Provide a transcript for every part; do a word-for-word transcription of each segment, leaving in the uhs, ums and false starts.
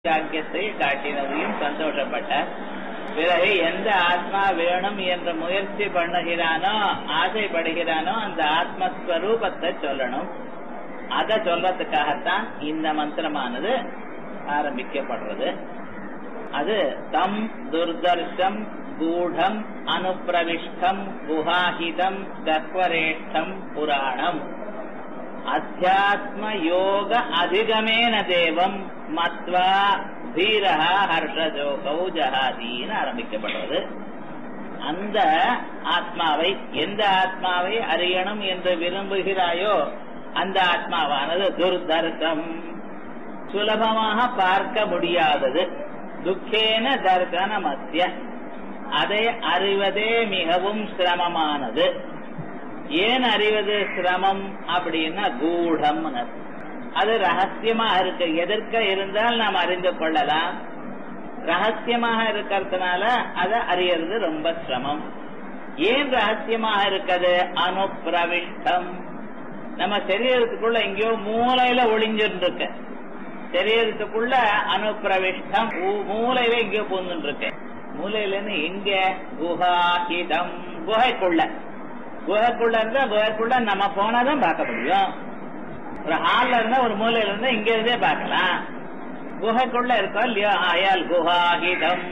வாக்கியத்தை காட்டினதையும் சந்தோஷப்பட்டார். பிறகு எந்த ஆத்மா வேணும் என்று முயற்சி பண்ணுகிறானோ ஆசைப்படுகிறானோ அந்த ஆத்மஸ்வரூபத்தை சொல்லணும். அதை சொல்றதுக்காகத்தான் இந்த மந்திரமானது ஆரம்பிக்கப்படுறது. அது தம் துர்தர்ஷம் கூடம் அனுப்பிரவிஷ்டம் குஹாஹிதம் கக்வரேஷ்டம் புராணம் அத்தியாத்ம யோக அதிகமேன தேவம் மத்வா தீரஹ ஹர்ஷஜோகௌ ஜஹாதீன்னு ஆரம்பிக்கப்படுவது. அந்த ஆத்மாவை எந்த ஆத்மாவை அறியணும் என்று விரும்புகிறாயோ அந்த ஆத்மாவானது துர்தர்க்கம், சுலபமாக பார்க்க முடியாதது. துக்கேன தர்சனமஸ்ய, அதை அறிவதே மிகவும் சிரமமானது. ஏன் அறிவது சிரமம் அப்படின்னா கூடம், அது ரகசியமா இருக்கு. எதற்க இருந்தால் நாம் அறிந்து கொள்ளலாம். ரகசியமாக இருக்கிறதுனால அதை அறியறது ரொம்ப சிரமம். ஏன் ரகசியமாக இருக்குது? அனுப்பிரவிஷ்டம், நம்ம சரீரத்துக்குள்ள எங்கேயோ மூளையில ஒளிஞ்சுட்டு இருக்கு. சரீரத்துக்குள்ள அனுப்பிரவிஷ்டம், மூளையில எங்கேயோ பூந்துட்டு இருக்கு. மூளையிலன்னு எங்க? குஹாஹிதம், குகைக்குள்ள. குகைக்குள்ள இருந்தா குகைக்குள்ள நம்ம போனாதான் பார்க்க முடியும். ஒரு ஹால்ல இருந்தா ஒரு மூலையில இருந்தா இங்க இருந்தே பார்க்கலாம். குகைக்குள்ள இருக்கோம் இல்லையோ, ஆயால் குஹாஹிதம்.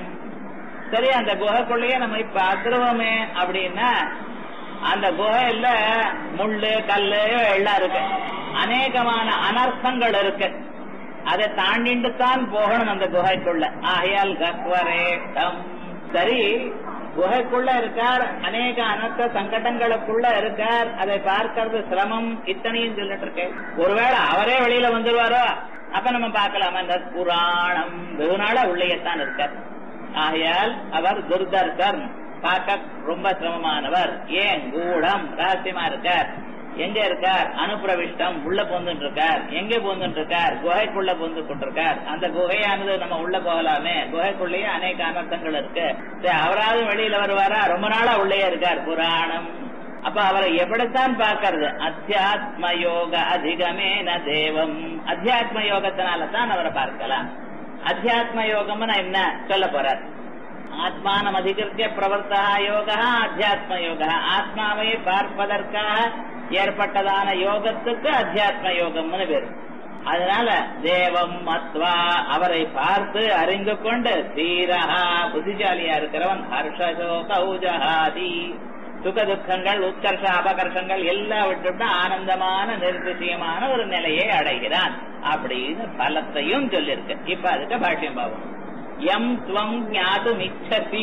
சரி, அந்த குகைக்குள்ளேயே நம்ம இப்ப அத்துருவோமே அப்படின்னா அந்த குகையில முள்ளு கல்லு எல்லாம் இருக்கு, அநேகமான அனர்த்தங்கள் இருக்கு. அதை தாண்டிட்டு தான் போகணும் அந்த குகைக்குள்ள. ஆகையால் கக்வரேஷ்டம். சரி, குகைக்குள்ள இருக்கார், அநேக அனர்த்த சங்கடங்களுக்குள்ள இருக்கார், அதை பார்க்கறது சிரமம், இத்தனையும் சொல்லிட்டு இருக்கேன். ஒருவேளை அவரே வெளியில வந்துருவாரோ அப்ப நம்ம பார்க்கலாமா? இந்த புராணம் வெகுநாள உள்ளேயத்தான் இருக்கார். ஆகையால் அவர் துர்தர்ஷர், பார்க்க ரொம்ப சிரமமானவர். ஏன்? கூடம், ரகசியமா இருக்கார். எங்க இருக்கார்? அனுப்பிரவிஷ்டம், உள்ள போந்துட்டு இருக்கார். எங்க போந்துட்டு இருக்கார்? குகைக்குள்ள போந்து கொண்டிருக்கார். அந்த குகையானது நம்ம உள்ள போகலாமே, குகைக்குள்ளேயே அநேக அனர்த்தங்கள் இருக்கு. அவராவது வெளியில வருவாரா? ரொம்ப நாளா உள்ளே இருக்கார். புராணம். அப்ப அவரை எப்படித்தான் பார்க்கறது? அத்தியாத்ம யோக அதிகமேன தேவம். அத்தியாத்ம யோகத்தினால தான் அவரை பார்க்கலாம். அத்தியாத்ம யோகம்னு என்ன சொல்ல போறார்? ஆத்மானம் அதிகரிக்க பிரவர்த்தா யோகா அத்தியாத்ம யோகா. ஆத்மாவை பார்ப்பதற்காக ஏற்பட்டதான யோகத்துக்கு அத்தியாத்ம யோகம்னு பேரு. அதனால தேவம் மத்வா, அவரை பார்த்து அறிந்து கொண்டு தீரஹா, புத்திசாலியா இருக்கிறவன் ஹர்ஷசோகௌ ஜஹாதி, சுக துக்கங்கள் உத்கர்ஷ அபகர்ஷங்கள் எல்லாம் விட்டுவிட்டு ஆனந்தமான நிர்திசயமான ஒரு நிலையை அடைகிறான் அப்படின்னு பலத்தையும் சொல்லிருக்கு. இப்ப அதுக்கு பாஷ்யம் பாவம். எம் துவம் ஞாதும் இச்சசி,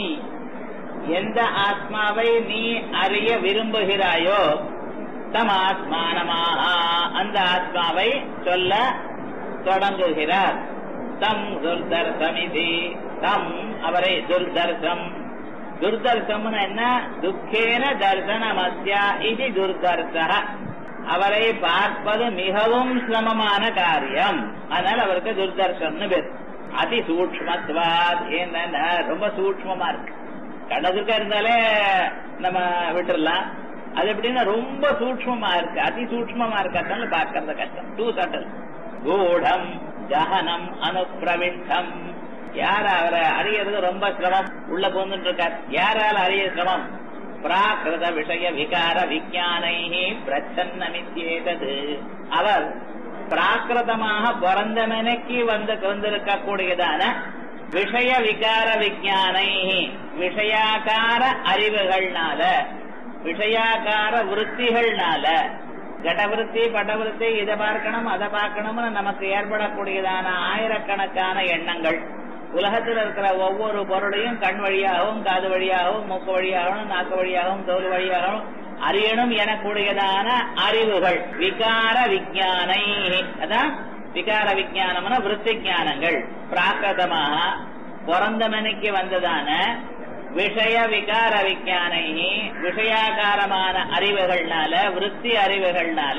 எந்த ஆத்மாவை நீ அறிய விரும்புகிறாயோ தம் ஆத்மானமாக, அந்த ஆத்மாவை சொல்ல தொடங்குகிறார். தம் துர்தர்சமிதி, தம் அவரை துர்தர்சம். துர்தர்சம் என்ன? துக்கேன தர்சனமஸ்யா இது துர்தர்ச, அவரை பார்ப்பது மிகவும் சிரமமான காரியம். அதனால அவருக்கு துர்தர்சம்னு பேர். அதி சூக்ஷ்மத்வாத், என்ன ரொம்ப சூக்ஷ்மமா இருக்கு. கடதுக்க இருந்தாலே நம்ம விட்டுடலாம், அது எப்படின்னா ரொம்ப சூக்ஷ்மமா இருக்கு, அதி சூக்ஷ்மமா இருக்கிறதுனால பார்க்கறது கஷ்டம். Two subtle. கூடம் ஜஹனம் அனுப்பிரவிஷ்டம், யார அவரை அறியறது ரொம்ப சிரமம், உள்ள போந்துட்டு இருக்கார். யாரால அறிய சிரமம்? பிராகிருத விஷய விகார விஞ்ஞானை பிரச்சன்னமித்யேதது, அவர் பிராகிருதமாக பிறந்த மெனக்கி வந்து வந்திருக்க கூடியதான விஷய விகார விஞ்ஞானை, விஷயாக்கார அறிவுகள்னால, விஷயாக்கார விருத்திகள்னால, கடவிருத்தி படவிருத்தி, இதை பார்க்கணும் அதை பார்க்கணும்னு நமக்கு ஏற்படக்கூடியதான ஆயிரக்கணக்கான எண்ணங்கள். உலகத்தில் இருக்கிற ஒவ்வொரு பொருளையும் கண் வழியாகவும் காது வழியாகவும் மூக்கு வழியாகவும் நாக்கு வழியாகவும் தோல் வழியாகவும் அறியணும் எனக்கூடியதான அறிவுகள் விகார விஞ்ஞானை. அதான் விகார விஞ்ஞானம்னா விருத்தி ஞானங்கள். பிராகிருதமாக பிறந்த மணிக்கு வந்ததான விஷய விகார விஞ்ஞானை, விஷயாகாரமான அறிவுகள்னால, விருத்தி அறிவுகள்னால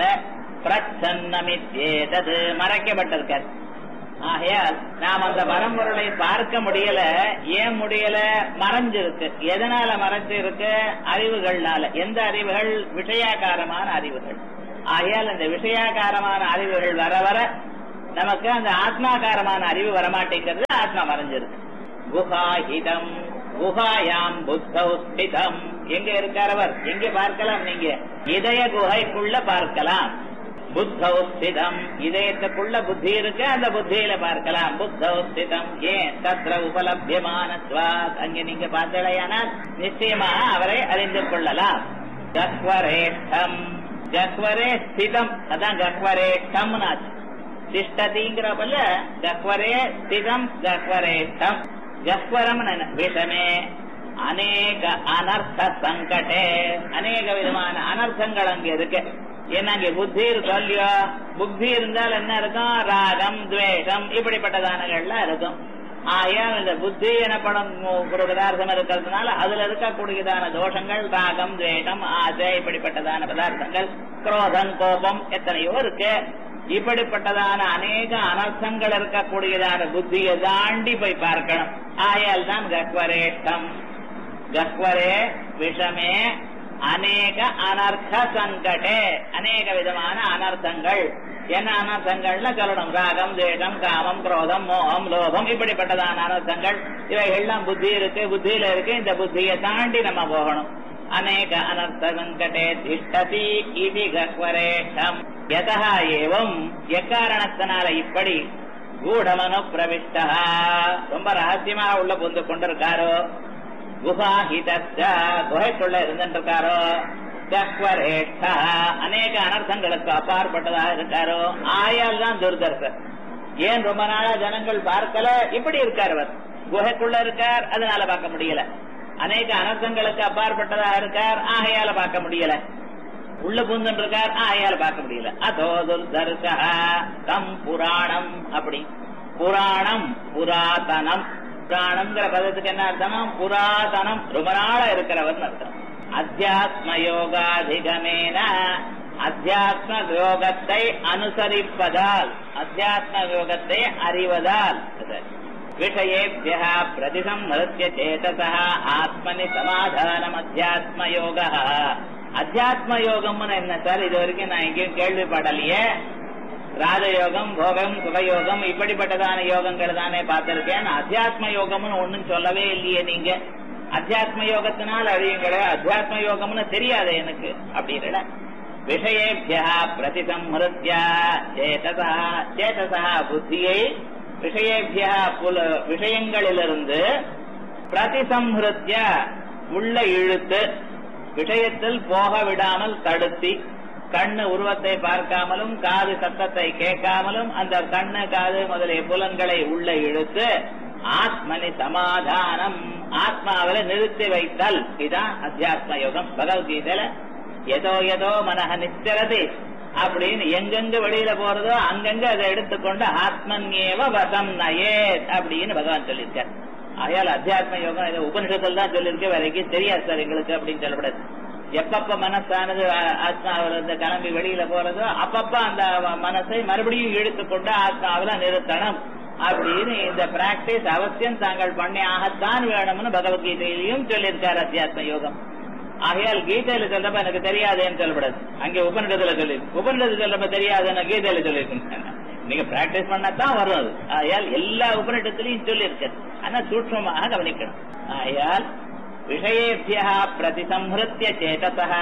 பிரச்சன்னமித்யேதது, மறைக்கப்பட்டிருக்க. ஆகையால் நாம் அந்த பரம்பொருளை பார்க்க முடியல. ஏன் முடியல? மறைஞ்சிருக்கு. எதனால மறைஞ்சிருக்கு? அறிவுகள்னால. எந்த அறிவுகள்? விஷயாகாரமான அறிவுகள். ஆகையால் இந்த விஷயாகாரமான அறிவுகள் வர வர நமக்கு அந்த ஆத்மாகாரமான அறிவு வரமாட்டேங்கிறது. ஆத்மா மறைஞ்சிருக்கு. குஹாஹிதம் குஹாயாம் புத்தௌ ஸ்திதம். எங்க இருக்கார் அவர்? எங்க பார்க்கலாம்? நீங்க இதய குகைக்குள்ள பார்க்கலாம். புத்தௌ ஸ்திதம், இதயத்துக்குள்ள புத்தி இருக்கு, அந்த புத்தியில பார்க்கலாம். புத்தௌ ஸ்திதம். ஏன்? தத்ர உபலப்யமானத்வாத். அங்கே நீங்க பார்த்தலையானால் நிச்சயமா அவரை அறிந்து கொள்ளலாம். கக்வரேஷ்டம், கக்வரே ஸ்திதம், அதான் கக்வரேஷ்டம். திஷ்டதிங்கிறப்பல கக்வரே ஸ்திதம் கக்வரேஷ்டம். கக்வரம் விஷமே அநேக அனர்த்த சங்கடே, அநேக விதமான அனர்த்தங்கள் அங்க இருக்கு. ஏன்னா அங்கே புத்தி இருக்கோ இல்லையோ, புத்தி இருந்தால் என்ன இருக்கும்? ராகம் துவேஷம் இப்படிப்பட்டதானங்கள்லாம் இருக்கும். ஆகையால் இந்த புத்தி எனப்படும் ஒரு பதார்த்தம் இருக்கிறதுனால அதுல இருக்கக்கூடியதான தோஷங்கள் ராகம் துவேஷம் ஆசை இப்படிப்பட்டதான பதார்த்தங்கள், குரோதம் கோபம் எத்தனையோ இருக்கு. இப்படிப்பட்டதான அநேக அனர்த்தங்கள் இருக்கக்கூடியதான புத்தியை தாண்டி போய் பார்க்கணும். ஆயால் தான் கக்வரேஷ்டம். கக்வரே விஷமே அநேக அனர்த்த சங்கடே, அநேக விதமான அனர்த்தங்கள். என்ன அனர்த்தங்கள்ல சொல்லணும்? ராகம் துவேஷம் காமம் குரோதம் மோகம் லோகம் இப்படிப்பட்டதான அனர்த்தங்கள். இவைகள்லாம் புத்தி இருக்கு, புத்தியில இருக்கு. இந்த புத்தியை தாண்டி நம்ம போகணும். அநேக அனர்த்த சங்கடே திஷ்டதி இது கக்வரேஷம். யதா ஏவம், எக்காரணத்தினால இப்படி கூடமனு பிரவிஷ்டா, ரொம்ப ரகசியமா உள்ள புந்து கொண்டிருக்காரோ, குஹாஹிதஸ்ய குகைக்குள்ள இருந்திருக்காரோ, கக்வரேஷ்டா அநேக அனர்த்தங்களுக்கு அப்பாற்பட்டதாக இருக்காரோ, ஆயால் தான் துர்தர்சர். ஏன் ரொம்ப நாளா ஜனங்கள் பார்க்கல? இப்படி இருக்கார் அவர், குகைக்குள்ள இருக்கார், அதனால பார்க்க முடியல. அநேக அனர்த்தங்களுக்கு அப்பாற்பட்டதாக இருக்கார், ஆகையால பார்க்க முடியல. உள்ள பூந்தன் இருக்கார், ஆகையால பார்க்க முடியல. அதோ துர்தர்சா தம் புராணம். அப்படி புராணம் புராதனம். புராணம்ங்கிற பதத்துக்கு என்ன அர்த்தம்? புராதனம், ரொம்ப நாளா இருக்கிறவர் அர்த்தம். அத்தியாத்ம யோகாதிகமேன, அத்தியாத்ம யோகத்தை அனுசரிப்பதால், அத்தியாத்ம யோகத்தை அறிவதால், விஷயேபியா பிரதிசம்ஹ்ருத்ய சேதசா ஆத்மனி சமாதானம் அத்தியாத்ம யோக. அத்தியாத்ம யோகம்னு என்ன சார்? இது வரைக்கும் நான் எங்கேயும் கேள்விப்படலையே. ராஜயோகம், போகம், சுகயோகம் இப்படிப்பட்டதான யோகங்கள் தானே பார்த்திருக்கேன். அத்தியாத்ம யோகம்னு ஒண்ணும் சொல்லவே இல்லையே நீங்க. அத்தியாத்ம யோகத்தினால் அறியுங்களே, அத்தியாத்ம யோகம்னு தெரியாது எனக்கு அப்படிங்கிற. விஷயேபியா பிரதிசம்ஹ்ருத்ய சேதசா, சேதசா புத்தியை, விஷயேபியா புல விஷயங்களிலிருந்து, பிரதிசம்ஹ்ருத்ய உள்ள இழுத்து, விஷயத்தில் போக விடாமல் தடுத்தி, கண்ணு உருவத்தை பார்க்காமலும் காது சத்தத்தை கேட்காமலும் அந்த கண்ணு காது முதலிய புலன்களை உள்ள இழுத்து, ஆத்மனி சமாதானம் ஆத்மாவில நிறுத்தி வைத்தல். இதுதான் அத்தியாத்ம யோகம். பகவத்கீதையில எதோ எதோ மனஹ நிச்சரதி அப்படின்னு எங்கெங்க வெளியில போறதோ அங்கங்க அதை எடுத்துக்கொண்டு ஆத்மன்யேவ வசம் நயேத் அப்படின்னு பகவான் சொல்லியிருக்கார். ஆகையால் அத்தியாத்ம யோகம் இதை உபனிஷத்தில் தான் சொல்லியிருக்க, வேற எங்கேயும் தெரியாது சார் எங்களுக்கு அப்படின்னு சொல்லப்படாது. எப்பப்ப மனசானது ஆத்மாவிலிருந்து கிளம்பி வெளியில போறதோ அப்பப்ப அந்த மனசை மறுபடியும் இழுத்துக்கொண்டு ஆத்மாவில நிறுத்தணும் அப்படின்னு இந்த பிராக்டிஸ் அவசியம் தாங்கள் பண்ணி ஆகத்தான் வேணும்னு பகவத்கீதையிலையும் சொல்லியிருக்காரு அத்தியாத்ம யோகம். ஆகையால் கீதையில சொல்றப்ப எனக்கு தெரியாதுன்னு சொல்லப்படாது, அங்கே உபநிடத்துல சொல்லி, உபநிடத்துல சொல்றப்ப தெரியாதுன்னு கீதையில சொல்லியிருக்கேன். நீங்க பிராக்டிஸ் பண்ணத்தான் வரும் அது. ஆகையால் எல்லா உபநிடத்திலையும் சொல்லியிருக்க, ஆனா சூட்சமாக கவனிக்கணும். ஆகையால் விஷயேபியா பிரதிசம்ஹ்ருத்ய சேதசா,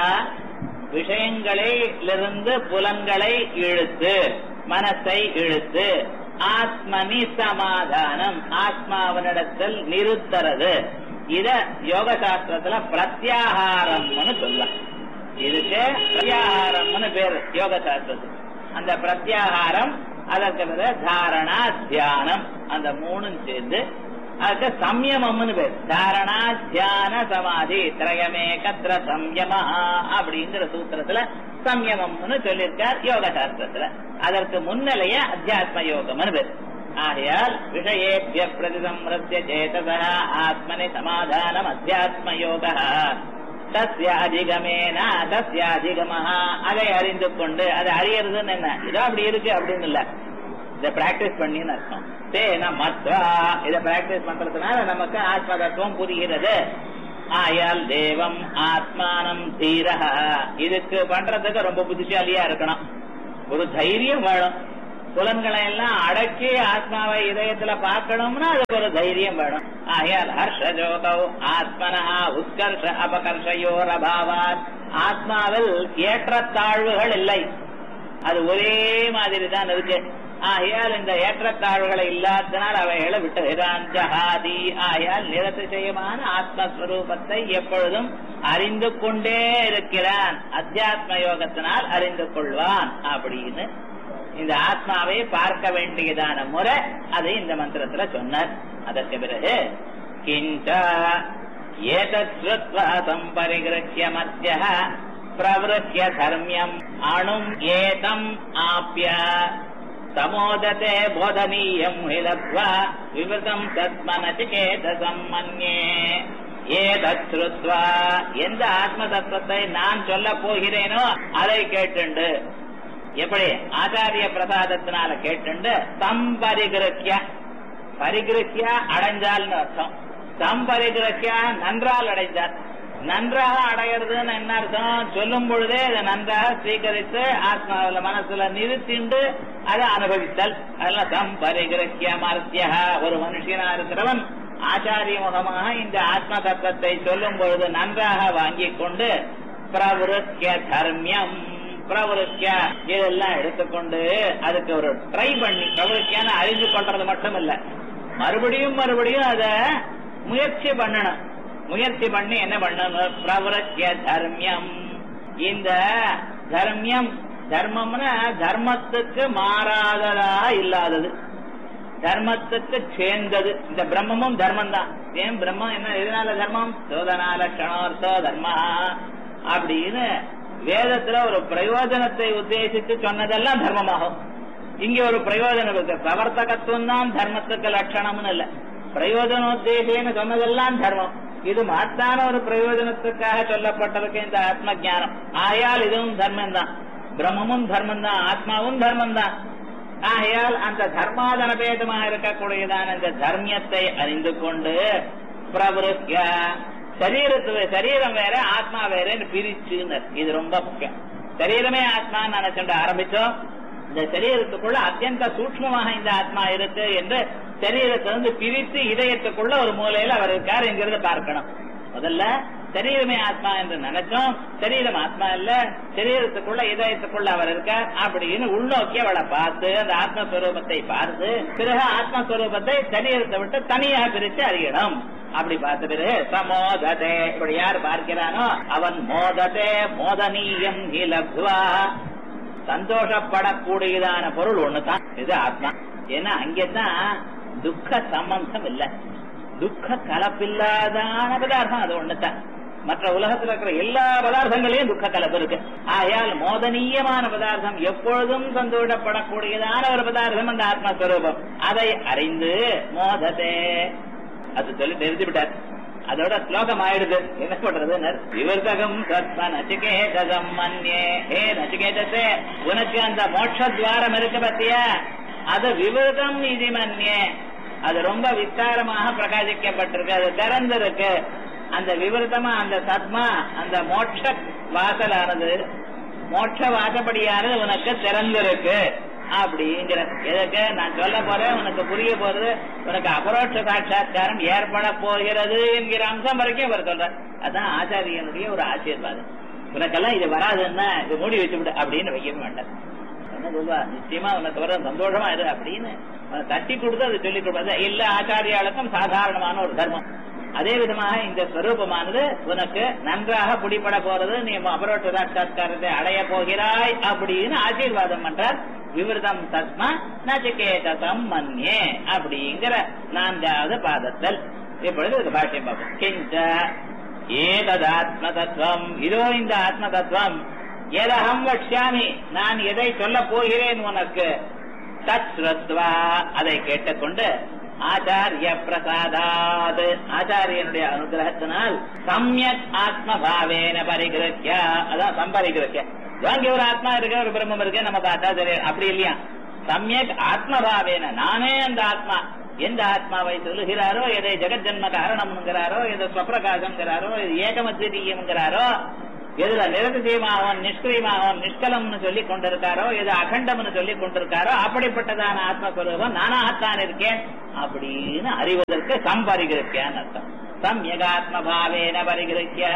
விஷயங்களிலிருந்து புலன்களை இழுத்து, மனசை இழுத்து, ஆத்மனி சமாதானம் ஆத்மாவனிடத்தில் நிறுத்துறது. இத யோக சாஸ்திரத்துல பிரத்யாகாரம்னு சொல்லலாம். இதுக்கு பிரத்யாகாரம்னு பேரு யோக சாஸ்திரத்துக்கு. அந்த பிரத்யாகாரம், அதற்கு தாரணா தியானம், அந்த மூணும் சேர்ந்து அதுக்கு சம்யமம்னு பேர். தாரணா தியான சமாதி திரயமே கத்திர சம்யமா அப்படிங்கிற சூத்திரத்துல சம்யமம்னு சொல்லியிருக்கார் யோக சாஸ்திரத்துல. அதற்கு முன்னிலைய அத்தியாத்ம யோகம்னு பேர். ஆகையால் விஷயேபிய பிரதிசம்ஹ்ருத்ய சேதசா ஆத்மனி சமாதானம் அத்தியாத்ம யோக. தஸ்ய அதிகமேன தஸ்ய அதிகமஹா, அதை அறிந்து கொண்டு, அதை அறியறதுன்னு என்ன, இதோ அப்படி இருக்கு அப்படின்னு இல்ல, இதை பிராக்டிஸ் பண்ணின்னு அர்த்தம். தேன மத்வா, இதை பிராக்டிஸ் பண்றதுனால நமக்கு ஆத்ம தத்துவம் புரிகிறது. ஆயால் தேவம் ஆத்மானம் தீரஹ, இதுக்கு பண்றதுக்கு ரொம்ப புத்திசாலியா இருக்கணும், ஒரு தைரியம் வேணும். புலன்களை எல்லாம் அடக்கி ஆத்மாவை இதயத்துல பார்க்கணும்னா அதுக்கு ஒரு தைரியம் வேணும். ஆகையால் ஹர்ஷஜோகௌ ஆத்மனா உத்கர்ஷ அபகர்ஷயோர் அபாவாத், ஆத்மாவில் ஏற்றத்தாழ்வுகள் இல்லை, அது ஒரே மாதிரி தான் இருக்கு. ஆகையால் இந்த ஏற்றத்தாழ்வுகளை இல்லாதனால் அவைகளை விட்டுகிறான். ஜஹாதி, ஆகையால் நிரதிசயமான ஆத்மஸ்வரூபத்தை எப்பொழுதும் அறிந்து கொண்டே இருக்கிறான். அத்தியாத்ம யோகத்தினால் அறிந்து கொள்வான். அப்படின்னு இந்த ஆத்மாவை பார்க்க வேண்டியதான முறை அதை இந்த மந்திரத்துல சொன்னார். அதற்கு பிறகு கிஞ்ச ஏதத் ஸ்ருத்வா சம்பரிக்ருஹ்ய மத்யஹ பிரவ்ருஹ்ய தர்ம்யம் அணும் ஏதம் ஆப்ய சமோததே போதனீயம் ஹிலத்வா விவதம் தத்மனசிகேதசம் மன்யே. ஏதத் ஸ்ருத்வா, எந்த ஆத்ம தத்துவத்தை நான் சொல்ல போகிறேனோ அதை கேட்டுண்டு, எப்படி ஆச்சாரிய பிரசாதத்தினால கேட்டுண்டு, சம்பரிகிருக்கிய, பரிகிருக்கியா அடைஞ்சால்னு அர்த்தம். சம்பரிகிருக்கியா நன்றால் அடைஞ்சால். நன்றாக அடையிறதுன்னு என்ன அர்த்தம்? சொல்லும் பொழுதே அதை நன்றாக ஸ்வீகரித்து ஆத்மாவில மனசுல நிறுத்திண்டு அதை அனுபவித்தல். அதெல்லாம் சம்பரிகிருக்கிய மர்த்தியா. ஒரு மனுஷனா இருக்கிறவன் ஆச்சாரிய முகமாக இந்த ஆத்ம தத்துவத்தை சொல்லும் பொழுது நன்றாக வாங்கிக் கொண்டு பிரவருக்கிய தர்மியம், பிரவருக்கியா இதெல்லாம் எடுத்துக்கொண்டு அதுக்கு ஒரு ட்ரை பண்ணி, பிரவருக்கியான அறிந்து கொள்றது மட்டும் இல்ல, மறுபடியும் மறுபடியும் அத முயற்சி பண்ணணும். முயற்சி பண்ணி என்ன பண்ணணும்? பிரவருக்கிய தர்மியம். இந்த தர்மியம், தர்மம்னா தர்மத்துக்கு மாறாததா இல்லாதது, தர்மத்துக்கு சேர்ந்தது. இந்த பிரம்மமும் தர்மம் தான். ஏன் பிரம்மம் என்ன, எதனால தர்மம்? சோதனால கணோர்த்தோ தர்மா அப்படின்னு வேதத்துல ஒரு பிரயோஜனத்தை உத்தேசித்து சொன்னதெல்லாம் தர்மமாகும். இங்க ஒரு பிரயோஜனம் இருக்கு. பிரவர்த்தகத்துவம் தான் தர்மத்துக்கு லட்சணம்னு இல்ல, பிரயோஜனோத்தேசேன்னு சொன்னதெல்லாம் தர்மம். இது மாத்தான ஒரு பிரயோஜனத்துக்காக சொல்லப்பட்டிருக்கு இந்த ஆத்ம ஜானம். ஆயால் இதுவும் தர்மம் தான், பிரம்மமும் தர்மம் தான், ஆத்மாவும் தர்மம் தான். ஆகையால் அந்த தர்மாதனபேதமாக இருக்கக்கூடியதான இந்த தர்மியத்தை அறிந்து கொண்டு பிரவருக்கிய, சரீரத்து சரீரம் வேற ஆத்மா வேறன்னு பிரிச்சுன்னு, இது ரொம்ப முக்கியம். சரீரமே ஆத்மான்னு நினைச்சுட்டு ஆரம்பிச்சோம். இந்த சரீரத்துக்குள்ள அத்தியந்த சூக்ஷ்மமாக இந்த ஆத்மா இருக்கு என்று சரீரத்தை வந்து பிரித்து இதயத்துக்குள்ள ஒரு மூலையில அவர் இருக்கார் என்கிறத பார்க்கணும். முதல்ல சரீரமே ஆத்மா என்று நினைச்சோம், சரீரம் ஆத்மா இல்ல, சரீரத்துக்குள்ள இதயத்துக்குள்ள அவர் இருக்கார் அப்படின்னு உள்நோக்கி அவளை பார்த்து அந்த ஆத்மஸ்வரூபத்தை பார்த்து பிறகு ஆத்மஸ்வரூபத்தை சரீரத்தை விட்டு தனியாக பிரித்து அறியணும். அப்படி பார்த்த பிறகு சமோததே, இப்படி யார் பார்க்கிறானோ அவன் மோததே மோதனீயம் ஹிலத்வா, சந்தோஷப்படக்கூடியதான பொருள் ஒண்ணுதான் இது ஆத்மா. ஏன்னா அங்கேதான் துக்க சம்பந்தம் இல்ல, துக்க கலப்பில்லாதான பதார்த்தம் அது ஒண்ணுதான். மற்ற உலகத்தில் இருக்கிற எல்லா பதார்த்தங்களையும் துக்க கலப்பு இருக்கு. ஆயால் மோதனீயமான பதார்த்தம், எப்பொழுதும் சந்தோஷப்படக்கூடியதான ஒரு பதார்த்தம் அந்த ஆத்மஸ்வரூபம். அதை அறிந்து மோததே, அது சொல்லி தெரிஞ்சு விட்டார். அதோட ஸ்லோகம் ஆயிடுது. என்ன பண்றது? விவர்த்தகம் தத்ம நசிகேதம் மன்யே. ஹே நசிகேதே, உனக்கு அந்த மோட்சத்வாரம் இருக்கு பத்தியா, அது விவர்த்தம் நிதி மன்யே, அது ரொம்ப விஸ்தாரமாக பிரகாசிக்கப்பட்டிருக்கு, அது திறந்திருக்கு. அந்த விவருத்தமா அந்த சத்மா அந்த மோட்ச வாசலானது, மோட்ச வாசப்படியானது உனக்கு திறந்திருக்கு அப்படிங்கிற. எதுக்கு நான் சொல்ல போறேன், உனக்கு புரிய போறது, உனக்கு அபரோட்ச சாட்சா்காரம் ஏற்பட போகிறது என்கிற அம்சம் வரைக்கும் அவர் சொல்ற. அதான் ஆச்சாரியனுடைய ஒரு ஆசீர்வாதம். உனக்கெல்லாம் இது வராதுன்னா இது மூடி வச்சு விடு அப்படின்னு வைக்க மாட்டார். என்ன சொல்வா, நிச்சயமா உனக்கு வர சந்தோஷமா இரு அப்படின்னு தட்டி கொடுத்து அதை சொல்லிக் கொடுப்பாரு. எல்லா ஆச்சாரியாளுக்கும் சாதாரணமான ஒரு தர்மம். அதே விதமாக இந்த ஸ்வரூபமானது உனக்கு நன்றாக பிடிபட போறது, நீ அபரோட்ச சாட்சா்காரத்தை அடைய போகிறாய் அப்படின்னு ஆசீர்வாதம் பண்றார். விவருதம் தஸ்மா நசிகேதம் மன்யே அப்படிங்கிற நான்காவது பாதத்தில். இப்பொழுது பாஷ்யம் பார்ப்போம். கிஞ்ச ஏதத் ஆத்ம தத்துவம், இதோ இந்த ஆத்ம தத்துவம், எதஹம் வக்ஷ்யாமி, நான் எதை சொல்ல போகிறேன் உனக்கு, தத் ஸ்ருத்வா, அதை கேட்டுக்கொண்டு ஆச்சாரிய பிரசாதாத், ஆச்சாரியனுடைய அனுகிரகத்தினால் சம்யக் ஆத்மபாவேன பரிகிருக்கிய, அதான் சம்பரிகிருக்கிய. வாங்கி ஒரு ஆத்மா இருக்க, ஒரு பிரம்மம் இருக்க, நமக்கு ஆச்சாரியர் அப்படி இல்லையா. சம்யக் ஆத்மபாவேன, நானே அந்த ஆத்மா, எந்த ஆத்மாவை சொல்லுகிறாரோ, எதை ஜெகஜன்ம காரணம்ங்கிறாரோ, எதை ஸ்வப்பிரகாசம்ங்கிறாரோ, எது ஏகமத்விதீயம்ங்கிறாரோ, எதுல நிரதிசயமாகவும் நிஷ்கிரியமாகவும் நிஷ்கலம்னு சொல்லி கொண்டிருக்காரோ, எது அகண்டம்னு சொல்லி கொண்டிருக்காரோ அப்படிப்பட்டதான ஆத்மஸ்வரூபம் நானாகத்தான் இருக்கேன் அப்படின்னு அறிவதற்கு சம்பரிகிருக்கியான்னு அர்த்தம். சம்யகாத்ம பாவேன பரிகிருக்கிய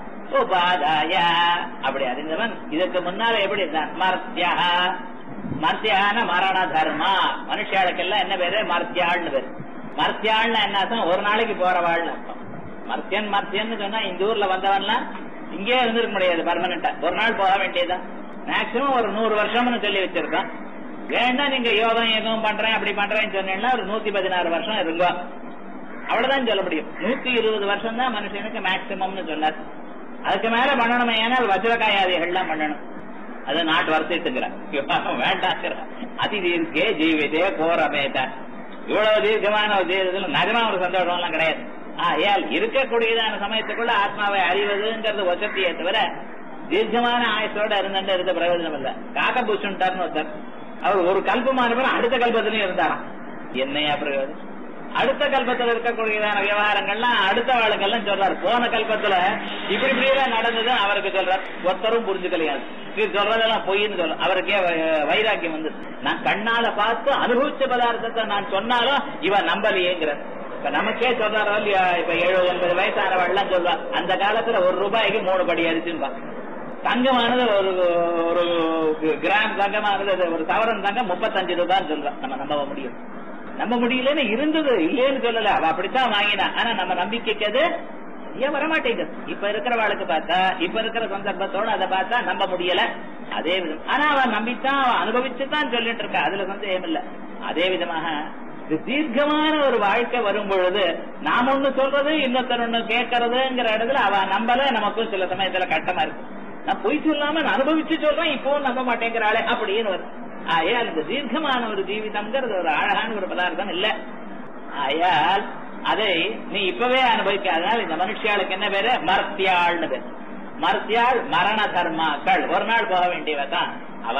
உபாதாய அப்படி அறிந்தவன் இதுக்கு முன்னால எப்படி மர்த்தியா, மர்த்தியான மரண தர்மா. மனுஷாளுக்கெல்லாம் என்ன பேரு? மர்த்தியாள்னு பேரு. மர்த்தியாள்னா என்ன அர்த்தம்? ஒரு நாளைக்கு போறவாள்னு அர்த்தம். மர்த்தியன் மர்த்தியன்னு சொன்னா இந்த ஊர்ல வந்தவன்லாம் இங்கே இருந்திருக்க முடியாது பர்மனண்டா, ஒரு நாள் போக வேண்டியதுதான். மேக்சிமம் ஒரு நூறு வருஷம்னு சொல்லி வச்சிருக்கோம். வேண்டாம் நீங்க யோகம் ஏகம் பண்றேன் அப்படி பண்றேன்னு சொன்னீங்கன்னா ஒரு நூத்தி பதினாறு வருஷம் இருக்கும், அவ்வளவுதான் சொல்ல முடியும். நூத்தி இருபது வருஷம் தான் மனுஷனுக்கு மேக்சிமம்னு சொன்னார். அதுக்கு மேல பண்ணணுமே, ஏன்னால் வஜ்ரகாயாதிகள்லாம் பண்ணணும். அது நாட்டு வருத்திட்டுங்கிறான் வேண்டாங்கிற அதி தீர்க்கே ஜீவிதே கோரமேத. இவ்வளவு தீர்க்கமான ஒரு ஜீவிதத்துல நிஜமா ஒரு சந்தோஷம் எல்லாம் கிடையாது. ஆயால் இருக்கக்கூடியதான சமயத்துக்குள்ள ஆத்மாவை அறிவதுங்கிறது வசதியை தவிர தீர்க்கமான ஆயுசோட இருந்துட்டு இருந்த பிரயோஜனம் இல்ல. காக்கபூஷன்டார்னு ஒருத்தர், அவர் ஒரு கல்பமான பிறகு அடுத்த கல்பத்திலையும் இருந்தாராம். என்னையா பிரயோஜனம்? அடுத்த கல்பத்துல இருக்கக்கூடியதான விவகாரங்கள்லாம் அடுத்த வாழ்க்கெல்லாம் சொல்றாரு. போன கல்பத்துல இப்படி இப்படியெல்லாம் நடந்தது அவருக்கு சொல்றார். ஒருத்தரும் புரிஞ்சுக்கலையாது, சொல்றதெல்லாம் பொய்ன்னு சொல்ல. அவருக்கே வைராக்கியம் வந்து நான் கண்ணால பார்த்து அனுபவிச்ச பதார்த்தத்தை நான் சொன்னாலும் இவன் நம்பலையேங்கிற. இப்ப நமக்கே சொல்றாரோ இல்லையா, இப்ப எழுபது எண்பது வயசானவெல்லாம் சொல்றா அந்த காலத்துல ஒரு ரூபாய்க்கு மூணு படி அரிசின்னு தங்கமானது ஒரு ஒரு கிராம் தங்கமானது ஒரு சவரன் தங்கம் முப்பத்தஞ்சு ரூபான்னு சொல்றான். நம்ம நம்ப முடியும்? நம்ப முடியலன்னு இருந்தது, இல்லேன்னு சொல்லல, அவ அப்படித்தான் வாங்கினா. ஆனா நம்ம நம்பிக்கைக்கு அது ஏன் வரமாட்டேங்குது? இப்ப இருக்கிறவாளுக்கு பார்த்தா, இப்ப இருக்கிற சந்தர்ப்பத்தோட அதை பார்த்தா நம்ப முடியல. அதே விதம் ஆனா அவன் நம்பித்தான், அவன் அனுபவிச்சுதான் சொல்லிட்டு இருக்கா, அதுல சந்தேகம் இல்ல. அதே விதமாக தீர்க்கமான ஒரு வாழ்க்கை வரும் பொழுது நாம் ஒண்ணு சொல்றது இன்னொருத்தர் ஒண்ணு கேட்கறதுங்கிற இடத்துல அவ நம்பல. நமக்கும் சில சமயத்துல கட்டமா இருக்கு. நான் பொய் சொல்லாம நான் அனுபவிச்சு சொல்றேன், இப்பவும் நம்ப மாட்டேங்கிறாளே அப்படின்னு வரும். ஆயால் இந்த தீர்க்கமான ஒரு ஜீவிதம்ங்கிறது ஒரு அழகான ஒரு பதார்த்தம் இல்ல. ஆயால் அதை நீ இப்பவே அனுபவிக்காதனால இந்த மனுஷியாளுக்கு என்ன பேரு? மர்த்தியாள்னு பேரு. மர்த்தியாள் மரண தர்மாக்கள், ஒரு நாள் போக வேண்டியவதான் அவ.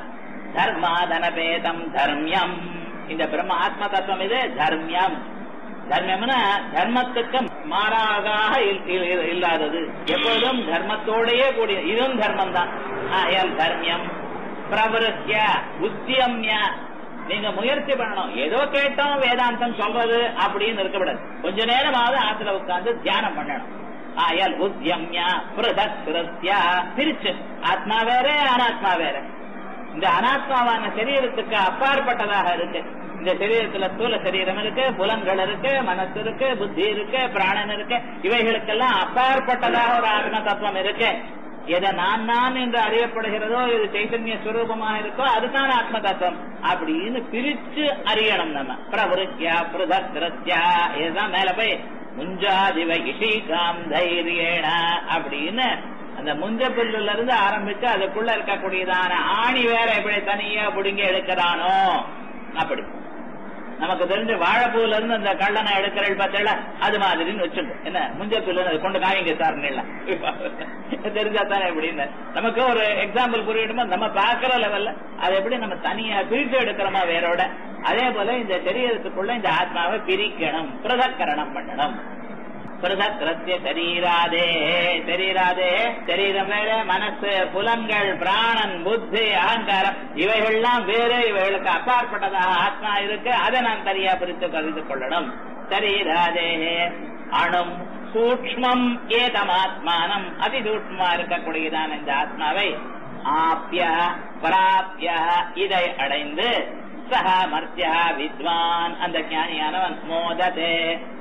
தர்மாதனபேதம் தர்மியம், இந்த பிரம்ம ஆத்ம தத்துவம் இது தர்மியம். தர்மம்னா தர்மத்துக்கு மாறாக இல்லாதது, எப்பொழுதும் தர்மத்தோடையே கூடிய, இதுவும் தர்மம் தான். ஆயால் தர்மியம் பிரவருத்திய உத்தியம்ய, நீங்க முயற்சி பண்ணணும். ஏதோ கேட்டோம் வேதாந்தம் சொல்றது அப்படின்னு இருக்கக்கூடாது. கொஞ்ச நேரமாவது ஆத்துல உட்கார்ந்து தியானம் பண்ணணும். ஆயால் உத்தியம்யா பிரதக் கிருத்யா, பிரிச்சு ஆத்மா வேற அனாத்மா வேற. இந்த அனாத்மாவான சரீரத்துக்கு அப்பாற்பட்டதாக இருக்கு. இந்த சரீரத்துல ஸ்தூல சரீரம் இருக்கு, புலன்கள் இருக்கு, மனசு இருக்கு, புத்தி இருக்கு, பிராணன் இருக்கு. இவைகளுக்கெல்லாம் அப்பாற்பட்டதாக ஒரு ஆத்ம தத்துவம் இருக்கு. எதை நான் நான் என்று அறியப்படுகிறதோ, இது சைத்தன்ய ஸ்வரூபமாக இருக்கோ அதுதான் ஆத்ம தத்துவம் அப்படின்னு பிரிச்சு அறியணும் நம்ம. பிரவருத்தியா பிரதக் கிருத்யா, இதுதான் மேல போய் முஞ்சாதிவ இஷிகாம் தைரியேன அப்படின்னு அந்த முஞ்ச புல்லுல இருந்து ஆரம்பிச்சு அதுக்குள்ள இருக்கக்கூடியதான ஆணி வேற எப்படி தனியா புடுங்கி எடுக்கிறானோ அப்படி நமக்கு தெரிஞ்ச வாழைப்பூல இருந்து அந்த கள்ளனை எடுக்கிறள் பார்த்தல அது மாதிரின்னு வச்சுட்டு என்ன முஞ்ச புல்லு கொண்டு காய்ங்க சார்லாம் தெரிஞ்சாத்தானே எப்படின்னு நமக்கு ஒரு எக்ஸாம்பிள் புரியணுமோ. நம்ம பாக்குற லெவல்ல அது எப்படி நம்ம தனியா பிரிச்சு எடுக்கிறோமா வேறோட, அதே போல இந்த சரீரத்துக்குள்ள இந்த ஆத்மாவை பிரிக்கணும், பிரதக்கரணம் பண்ணணும். பிரதக்கிருத்திய சரீராதே, சரீராதே சரீரம் வேற, மனசு, புலன்கள், பிராணன், புத்தி, அகங்காரம் இவைகள்லாம் வேறு, இவைகளுக்கு அப்பாற்பட்டதாக ஆத்மா இருக்கு. அதை நான் சரியா பிரித்து கருது கொள்ளணும். சரீராதே அணும் சூக்ஷ்மம் ஏதமாத்மானம், அதி சூக்ஷ்மமா இருக்கக்கூடியதான இந்த ஆத்மாவை ஆப்ய பிராப்ய இதை அடைந்து சஹ மர்த்தியா வித்வான் அந்த ஞானியானவன் மோததே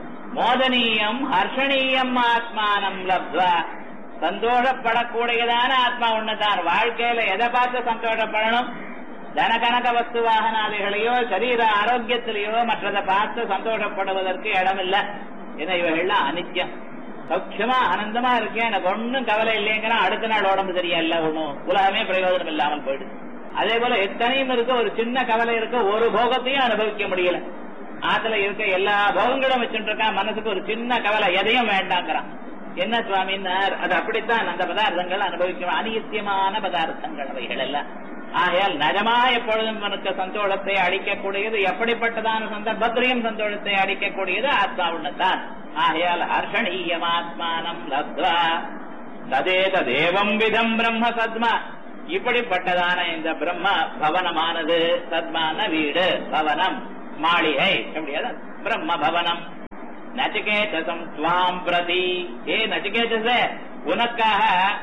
மோதனீயம் ஹர்ஷணீயம் ஆத்மானம் லப்த்வா, சந்தோஷப்படக்கூடியதான ஆத்மா ஒண்ணுதான். வாழ்க்கையில எதை பார்த்து சந்தோஷப்படணும்? தனகனக வஸ்து வாகனாதிகளையோ சரீர ஆரோக்கியத்திலேயோ மற்றதை பார்த்து சந்தோஷப்படுவதற்கு இடம் இல்லை. ஏன்னா இவைகள்லாம் அனித்தியம். சௌக்கியமா ஆனந்தமா இருக்கேன், எனக்கு ஒன்னும் கவலை இல்லைங்கிற அடுத்த நாள் உடம்பு சரியா இல்ல, ஒண்ணும் உலகமே பிரயோஜனம் இல்லாமல் போயிடுது. அதே போல எத்தனையும் இருக்க, ஒரு சின்ன கவலை இருக்க, ஒரு போகத்தையும் அனுபவிக்க முடியல. ஆத்துல இருக்க எல்லா போகங்களும் வச்சுட்டு இருக்கான், மனசுக்கு ஒரு சின்ன கவலை, எதையும் வேண்டாங்கிறான். என்ன சுவாமின்னார்? அது அப்படித்தான் அந்த பதார்த்தங்கள் அனுபவிக்கணும். அநித்தியமான பதார்த்தங்கள் அவைகள் எல்லாம். ஆகையால் நஜமா எப்பொழுதும் மனுக்கு சந்தோஷத்தை அளிக்கக்கூடியது, எப்படிப்பட்டதான சந்தர்ப்பத்திலையும் சந்தோஷத்தை அளிக்கக்கூடியது ஆத்மா ஒண்ணுதான். ஆகையால் ஹர்ஷணீயம் ஆத்மானம் லப்த்வா ததேத தேவம் விதம் பிரம்ம சத்மா, இப்படிப்பட்டதான இந்த பிரம்ம பவனமானது, சத்மான வீடு, பவனம் மாளிகை, எப்படியாவது பிரம்ம பவனம். நச்சிகேதசம் துவாம் பிரதி, ஏ நச்சிகேதச, உனக்காக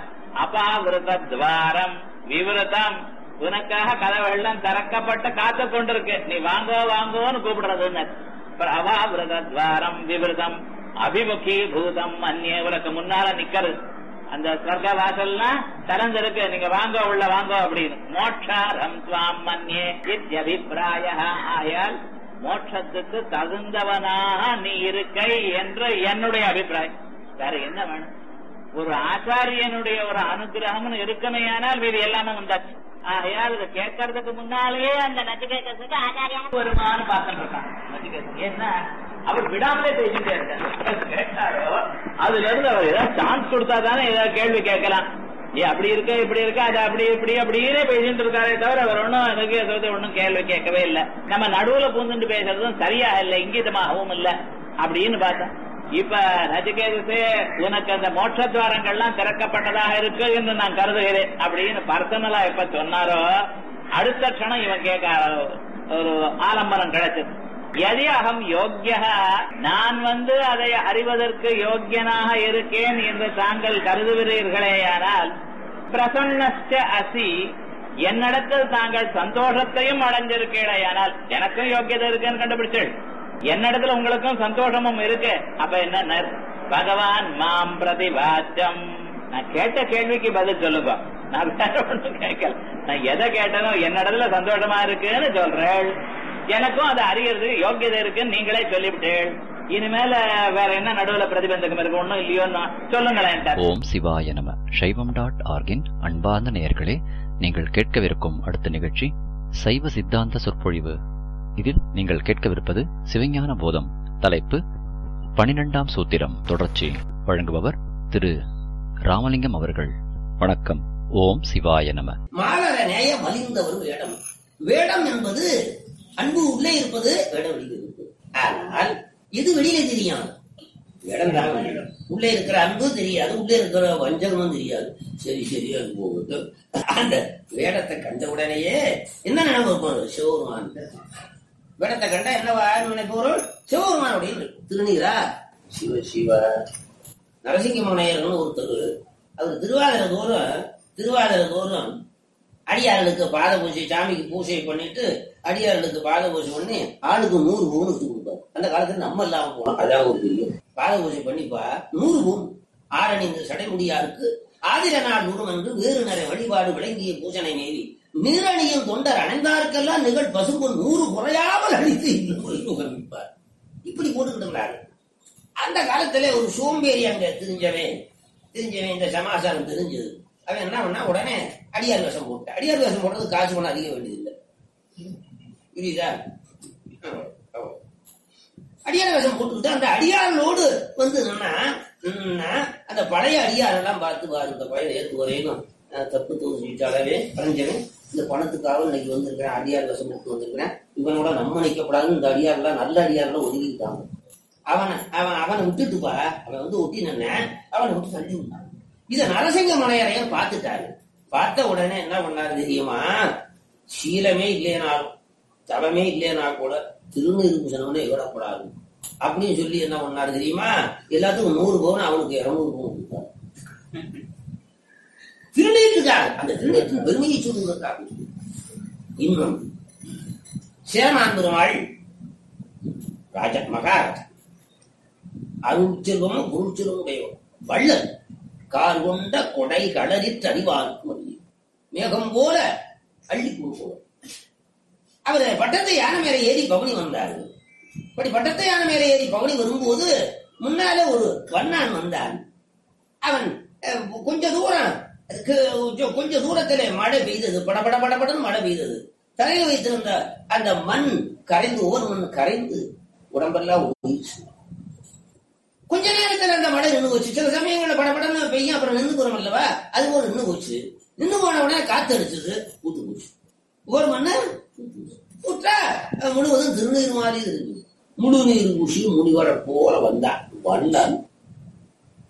அபாவிருத துவாரம் விவருத்தம், உனக்காக கதவுகள்லாம் திறக்கப்பட்டு காத்து கொண்டிருக்கு. நீ வாங்கோ வாங்கோன்னு கூப்பிடுறது. அபாவிருத துவாரம் விவருத்தம் அபிமுகி பூதம் அந்நிய, உனக்கு முன்னால நிக்கிறது அந்த ஸ்வர்க வாசல்னா திறந்திருக்கு, நீங்க வாங்க உள்ள வாங்க அப்படின்னு. மோட்சாரம் துவாம் மன்யே இத்யபிப்ராய, ஆயால் மோட்சத்துக்கு தகுந்தவனாக நீ இருக்கை என்று என்னுடைய அபிப்பிராயம். வேற என்ன வேணும்? ஒரு ஆச்சாரியனுடைய ஒரு அனுகிரகம்னு இருக்கணையானால் இது எல்லாமே வந்தாச்சு. ஆகையால் இதை கேட்கறதுக்கு முன்னாலேயே அந்த நச்சிகேதத்துக்கு ஆச்சாரியம் வருமானு பார்த்துட்டு இருக்கான். நச்சிகேதன் என்ன அவர் விடாமலே பேசிட்டே இருக்காரு. கேட்டாரோ அதுல இருந்து அவர் ஏதாவது சான்ஸ் கொடுத்தா தானே ஏதாவது கேள்வி கேட்கலாம். ஏ அப்படி இருக்க இப்படி இருக்க அது அப்படி இப்படி அப்படியே பேசிட்டு இருக்காரே தவிர அவர் ஒன்னும் நச்சிகேதத்தை ஒன்னும் கேள்வி கேட்கவே இல்லை. நம்ம நடுவுல பூந்துட்டு பேசுறதும் சரியா இல்லை, இங்கிதமாகவும் இல்லை அப்படின்னு பார்த்தா. இப்ப நச்சிகேதத்தே உனக்கு அந்த மோட்சத்வாரங்கள்லாம் திறக்கப்பட்டதாக இருக்கு என்று நான் கருதுகிறேன் அப்படின்னு பர்சனலா எப்ப சொன்னாரோ அடுத்த க்ஷணம் இவன் கேட்க ஒரு ஆலம்பரம் கிடைச்சது. எதி அகம் யோக்கிய, நான் வந்து அதை அறிவதற்கு யோக்கியனாக இருக்கேன் என்று தாங்கள் கருதுகிறீர்களேயானால், பிரசன்னஸ்ட அசி, என்னிடத்தில் தாங்கள் சந்தோஷத்தையும் அடைஞ்சிருக்கேடையானால், எனக்கும் யோக்கியதை இருக்குன்னு கண்டுபிடிச்சேன், என்னிடத்துல உங்களுக்கும் சந்தோஷமும் இருக்கு. அப்ப என்ன, பகவான் மாம் பிரதிபாச்சம், நான் கேட்ட கேள்விக்கு பதில் சொல்லுங்க, நான் வேற ஒன்றும் கேட்கல, நான் எதை கேட்டனோ என்னிடத்துல சந்தோஷமா இருக்குன்னு சொல்றேன், எனக்கும் அதை அறியறது யோக்கியதை இருக்குன்னு நீங்களே சொல்லிவிட்டேன். இனிமேல வேற என்ன நடுவுல பிரதிபந்தகம் இருக்கு? ஒன்னும் இல்லையோ, சொல்லுங்களேன். ஓம் சிவாய நம. சைவம் டாட் ஆர்கின் அன்பார்ந்த நேயர்களே, நீங்கள் கேட்கவிருக்கும் அடுத்த நிகழ்ச்சி சைவ சித்தாந்த சொற்பொழிவு. இதில் நீங்கள் கேட்கவிருப்பது சிவஞான போதம். தலைப்பு பனிரெண்டாம் சூத்திரம், தொடர்ச்சி. வழங்குபவர் திரு ராமலிங்கம் அவர்கள். வணக்கம். ஓம் சிவாய நம. மாலர நேய மலிந்த ஒரு வேடம். வேடம் என்பது அன்பு உள்ளே இருப்பது, வேடம் வெளியே இருப்பது. ஆனால் இது வெளியில தெரியும். வேடம் தான் உள்ளே இருக்கிற அன்பு தெரியாது, உள்ளே இருக்கிற வஞ்சகமும் தெரியாது. சரி சரியா போகுது. அந்த வேடத்தை கண்ட உடனேயே என்ன நினைவு? சிவபெருமான். வேடத்தை கண்டா என்னவா நினைப்போம்? சிவபெருமான் அப்படின்னு. திருநீரா? சிவ சிவ. நரசிங்கமனையர்னு ஒருத்தர், அவர் திருவாதிர தோறும் திருவாதிர தோறும் அடியார்களுக்கு பாத பூஜை, சாமிக்கு பூஜை பண்ணிட்டு அடியார்களுக்கு பாத பூஜை பண்ணி ஆளுக்கு நூறு பவுன் எடுத்து கொடுப்பாரு. அந்த காலத்துல நம்ம இல்லாம போனோம், அதான் ஒரு பெரிய பாத பூஜை பண்ணிப்பா நூறு பவுன். ஆரணிந்து சடைமுடியாருக்கு ஆதிர நாள் நூறு என்று வேறு நிறைய வழிபாடு விளங்கிய பூஜனை நேரி நீரணியும் தொண்டர் அணைந்தாருக்கெல்லாம் நிகழ் பசும்பொன் நூறு குறையாமல் அழித்து உகமிப்பார். இப்படி போட்டுக்கிட்டு அந்த காலத்துல ஒரு சோம்பேறி அங்க தெரிஞ்சவன் தெரிஞ்சவன் இந்த சமாசாரம் தெரிஞ்சது. அவன் என்ன பண்ணா, உடனே அடியார் வேஷம் போட்டு, அடியார் வேஷம் போடுறது காசு பண்ண அதிக வேண்டியதில்லை, புரியுதா? அடியார் வேஷம் போட்டுக்கிட்டு அந்த அடியாரோடு வந்து அந்த பழைய அடியாரெல்லாம் பார்த்து பாரு, இந்த பழைய ஏற்று வரையும் தப்பு தோசிட்டாலே பறஞ்சவன் இந்த பணத்துக்காக இன்னைக்கு வந்திருக்கிறேன், அடியார் வேஷம் போட்டு வந்திருக்கிறேன், இவனோட நம்ம நிற்கப்படாதுன்னு இந்த அடியாரெல்லாம் நல்ல அடியாரெல்லாம் ஒதுக்கிட்டாங்க. அவனை அவன் அவனை விட்டுட்டுப்பா, அவன் வந்து ஒட்டி நின்ன அவனை விட்டு தள்ளி விட்டான். இத நரசிங்க மலையறையர் பார்த்துட்டாரு. பார்த்த உடனே என்ன பண்ணாரு தெரியுமா? சீலமே இல்லைனாலும் தவமே இல்லைனா கூட திருநீர் பூசணம்னே விடப்படாது அப்படின்னு சொல்லி என்ன பண்ணாரு தெரியுமா? எல்லாத்துக்கும் நூறு பவுன், அவனுக்கு இருநூறு பவுன் கொடுத்தாரு. திருநீட்டுக்காரு அந்த திருநீட்டின் பெருமையை சொல்லுவதற்காக. இன்னும் சேரமான் பெருமாள் ராஜா மகாராஜா அருள் செல்வமும் பொருள் செல்வம் உடையவன் வள்ளல் கார் கொண்ட கொடை களரிற்று அறிவார்க்கும் அறியும் மேகம் போல அள்ளி கொடுப்போம். அவர் பட்டத்தை யானை மேல ஏறி பவனி வந்தார். இப்படி பட்டத்தை யானை மேல ஏறி பவனி வரும்போது முன்னால ஒரு வண்ணான் வந்தான். அவன் கொஞ்ச தூரம் கொஞ்ச தூரத்துல மழை பெய்தது, படபட படபடன்னு மழை பெய்தது. தலையில வைத்திருந்த அந்த மண் கரைந்து, ஒவ்வொரு மண் கரைந்து உடம்பெல்லாம் ஒழிச்சு. கொஞ்ச நேரத்துல அந்த மழை நின்று போச்சு. சில சமயங்கள்ல படப்படன்னு பெய்யும், அப்புறம் நின்று போறோம் அல்லவா, அது ஒரு நின்று போச்சு. நின்று போன உடனே காத்து அடிச்சது, ஊத்து போச்சு. ஒரு மண்ண ஊற்றா முழுவதும் திருநீர் மாதிரி இருக்கு. முழு நீர் பூசி முனிவரை போல வந்தான். வந்தான்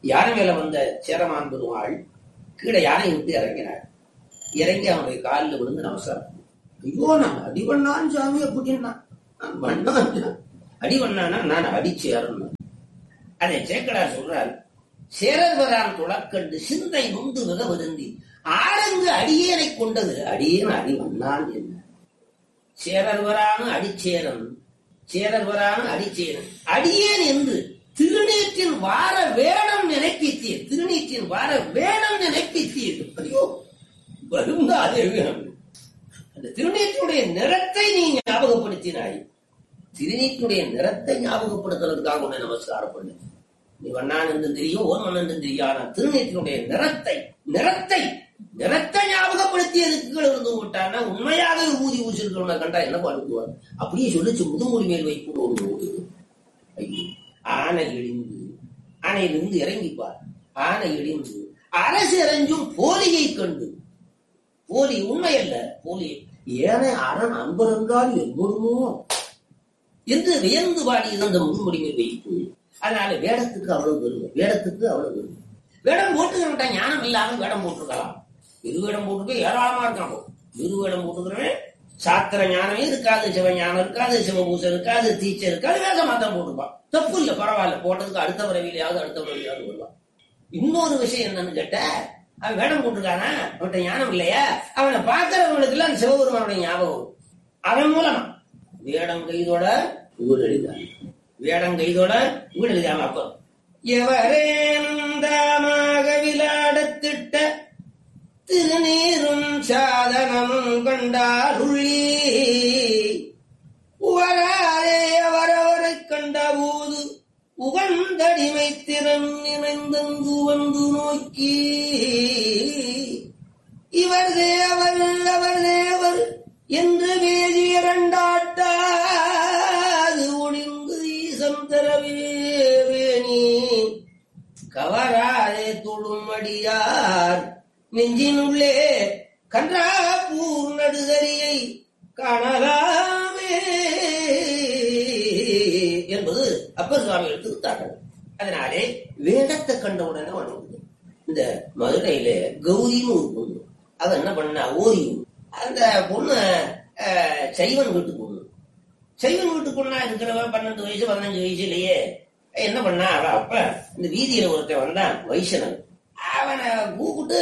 யானை மேல வந்த சேரமான் பெருமாள் கீழே யானை விட்டு இறங்கினார். இறங்கி அவனுடைய காலில் விழுந்து நமஸ்காரம். ஐயோ நான் அடிவண்ணான் சாமி அப்படின்னா நான் வண்ணான் அடிவண்ணானா நான் அடிச்சேரன். அதை சேக்கடார் சொல்றார். சேரர்வரான் துளக்கண்டு சிந்தை நொந்து மிக வருந்தி ஆரங்கு அடியேனை கொண்டது அடியேன் அடிவண்ணான் என்ன. சேரர்வரான அடிச்சேரன், சேரர்வரான அடிச்சேரன் அடியேன் என்று திருநீற்றின் வார வேடம் நினைப்பித்தீர். திருநீற்றின் வார வேடம் நினைப்பித்தீர். ஐயோ வருந்தாதே வேணும். அந்த திருநீற்றுடைய நிறத்தை நீ ஞாபகப்படுத்தினாய். திருநீற்றுடைய நிறத்தை ஞாபகப்படுத்துறதுக்காக உன்னை நமஸ்காரம் பண்ணு. நீ வண்ணான் என்று தெரியும், ஓர் மன்னன் என்று தெரியும். திருநீற்றினுடைய நிறத்தை நிறத்தை நிறத்தை ஞாபகப்படுத்தியதுக்கு இருந்து விட்டான்னா உண்மையாக ஊதி ஊசிருக்கிறவனை கண்டா என்ன பண்ணுவார்? அப்படியே சொல்லிச்சு முதுமொழி மேல் வைப்பு ஒரு ஐயோ ஆனை இழிந்து ஆனையிலிருந்து இறங்கிப்பார். ஆனை இழிந்து அரசு இறஞ்சும் போலியை கண்டு, போலி உண்மை அல்ல போலி ஏனை அரண் அன்பரென்றால் எப்பொழுமோ என்று வியந்து பாடியது அந்த முதுமொழி மேல் வைப்பு. அதனால வேடத்துக்கு அவ்வளவு பெருமை, வேடத்துக்கு அவ்வளவு பெருமை. வேடம் போட்டுக்கிட்ட ஞானம் இல்லாம வேடம் போட்டுருக்கலாம். இரு வேடம் போட்டுக்க ஏராளமா இருக்கான். இரு வேடம் போட்டுக்கிறவன் சாத்திர ஞானமே இருக்காது, சிவ ஞானம் இருக்காது, சிவபூசம் இருக்காது, தீச்சை இருக்காது, வேத மாத்தம் போட்டுப்பான். தப்பு இல்லை, பரவாயில்ல. போட்டதுக்கு அடுத்த பிறவிலையாவது அடுத்த பிறவிலையாவது வருவான். இன்னொரு விஷயம் என்னன்னு கேட்ட, அவன் வேடம் போட்டுருக்கானா, அவன்கிட்ட ஞானம் இல்லையா, அவனை பார்க்கிறவங்களுக்கு எல்லாம் சிவபெருமானுடைய ஞாபகம். அவன் மூலமா வேடம் கைதோட ஊர் எழுதாங்க, வேடம் கைதோட ஊர் எழுதாம. அப்ப எவரேந்தாமாக விளையாடத்திட்ட திருநீரும் சாதனமும் கண்டாருள்ளி உவராரே அவரவரை கண்டபோது உகந்தடிமை திறன் நினைந்தங்கு வந்து நோக்கி இவர் தேவர் அவர் தேவர் என்று வேதி இரண்டாட்டாது ஒளிந்து ஈசம் தரவேணி கவராதே தொழுமடியார் நெஞ்சினுள்ளே கன்றாப்பூர் நடுதறியை காணலாமே என்பது அப்பர் சுவாமிகள் திருத்தார்கள். அதனாலே வேடத்தை கண்டவுடனே வணங்குது. இந்த மதுரையில கௌரின்னு ஒரு பொண்ணு, அவ என்ன பண்ணா ஓரியும் அந்த பொண்ணு சைவன் வீட்டு பொண்ணு. சைவன் வீட்டு பொண்ணா இருக்கிறவ பன்னெண்டு வயசு பதினஞ்சு வயசுலயே என்ன பண்ணா, அவ அப்ப இந்த வீதியில ஒருத்தன் வந்தான் வைஷ்ணவன். அவனை கூப்பிட்டு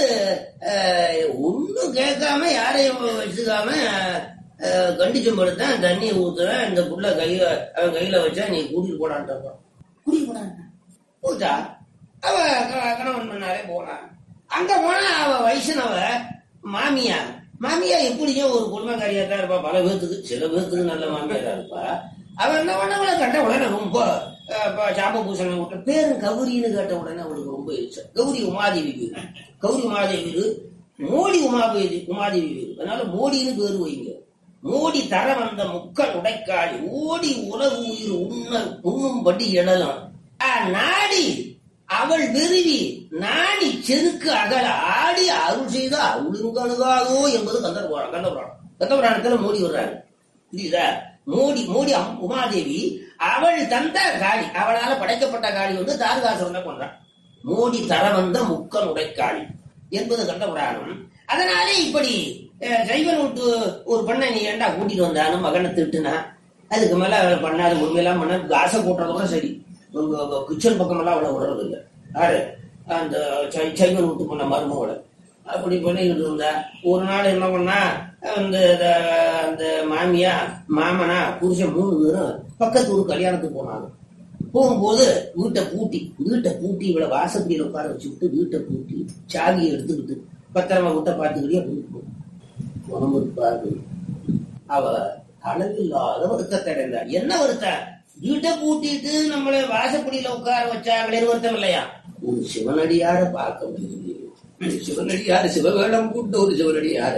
ஒன்னும் கேட்காம யாரையும் வச்சுக்காம கண்டிச்சும் படுத்தான். தண்ணி ஊத்துறேன், இந்த புள்ள கையில அவன் கையில வச்சா நீ கூட்டிட்டு போடான்ட்டான். கூட்டிட்டு போடான்ட்டான் போச்சா. அவ கணவன் பண்ணாலே போனான். அங்க போனா அவ வைஷ்ணவ மாமியா. மாமியா எப்படியும் ஒரு குடும்பக்காரியா தான் இருப்பா. பல பேர்த்துக்கு, சில பேர்த்துக்கு நல்ல மாமியாரா இருப்பா. அவன் என்ன பண்ணவளை கண்ட உடனே ரொம்ப சாம்ப பூசணை விட்ட பேரும் கௌரின்னு கேட்ட உடனே அவளுக்கு ரொம்ப இச்சம். கௌரி உமாதேவி வீடு, கௌரி உமாதேவி வீடு, மோடி உமாதேவி உமாதேவி வீடு. அதனால மோடின்னு பேரு வைங்க. மோடி தர வந்த முக்கன் உடைக்காடி ஓடி உலகு உயிர் உண்ண உண்ணும்படி எழலாம் நாடி அவள் விருவி நாடி செருக்கு அகல ஆடி அருள் செய்த அருளுங்கழுகாதோ என்பது கந்தபுராணம். கந்தபுராணம் கந்தபுராணத்துல மோடி வர்றாரு, புரியுதா? மோடி மோடி உமாதேவி அவள் தந்த காளி, அவளால படைக்கப்பட்ட காளி வந்து தாரகாசுரனை கொண்டான். மோடி தர வந்த முக்கன் உடைக்காளி என்பது கந்தபுராணம். அதனாலே இப்படி சைவன் விட்டு ஒரு பண்ணை நீ ஏண்டா கூட்டிட்டு வந்தானு மகனை திட்டுனா அதுக்கு மேல பண்ணாது உண்மையெல்லாம் பண்ண காசை கூட்டுறதோட சரி. கிச்சன் பக்கம் எல்லாம் அவளை விடுறது இல்லை. யாரு அந்த சைவன் விட்டு பண்ண மருமோட அப்படி பண்ணிக்கிட்டு இருந்தா ஒரு நாள் என்ன பண்ணா, அந்த அந்த மாமியா மாமனா புருஷன் மூணு பேரும் பக்கத்து ஊர் கல்யாணத்துக்கு போனாங்க. போகும்போது வீட்டை பூட்டி வீட்டை பூட்டி இவளை வாசப்படியில உட்கார வச்சுக்கிட்டு வீட்டை பூட்டி சாவியை எடுத்துக்கிட்டு பத்திரமா வீட்டை பார்த்துக்கிட்டே உடம்பு இருப்பாரு. அவ அளவில்லாத வருத்தத்தை அடைந்தார். என்ன வருத்தம்? வீட்டை பூட்டிட்டு நம்மள வாசப்படியில உட்கார வச்சாங்களே வருத்தம் இல்லையா? ஒரு சிவனடியார பார்க்க முடியுது. சிவனடியாரு சிவவேடம் கூட்ட ஒரு சிவனடியாரு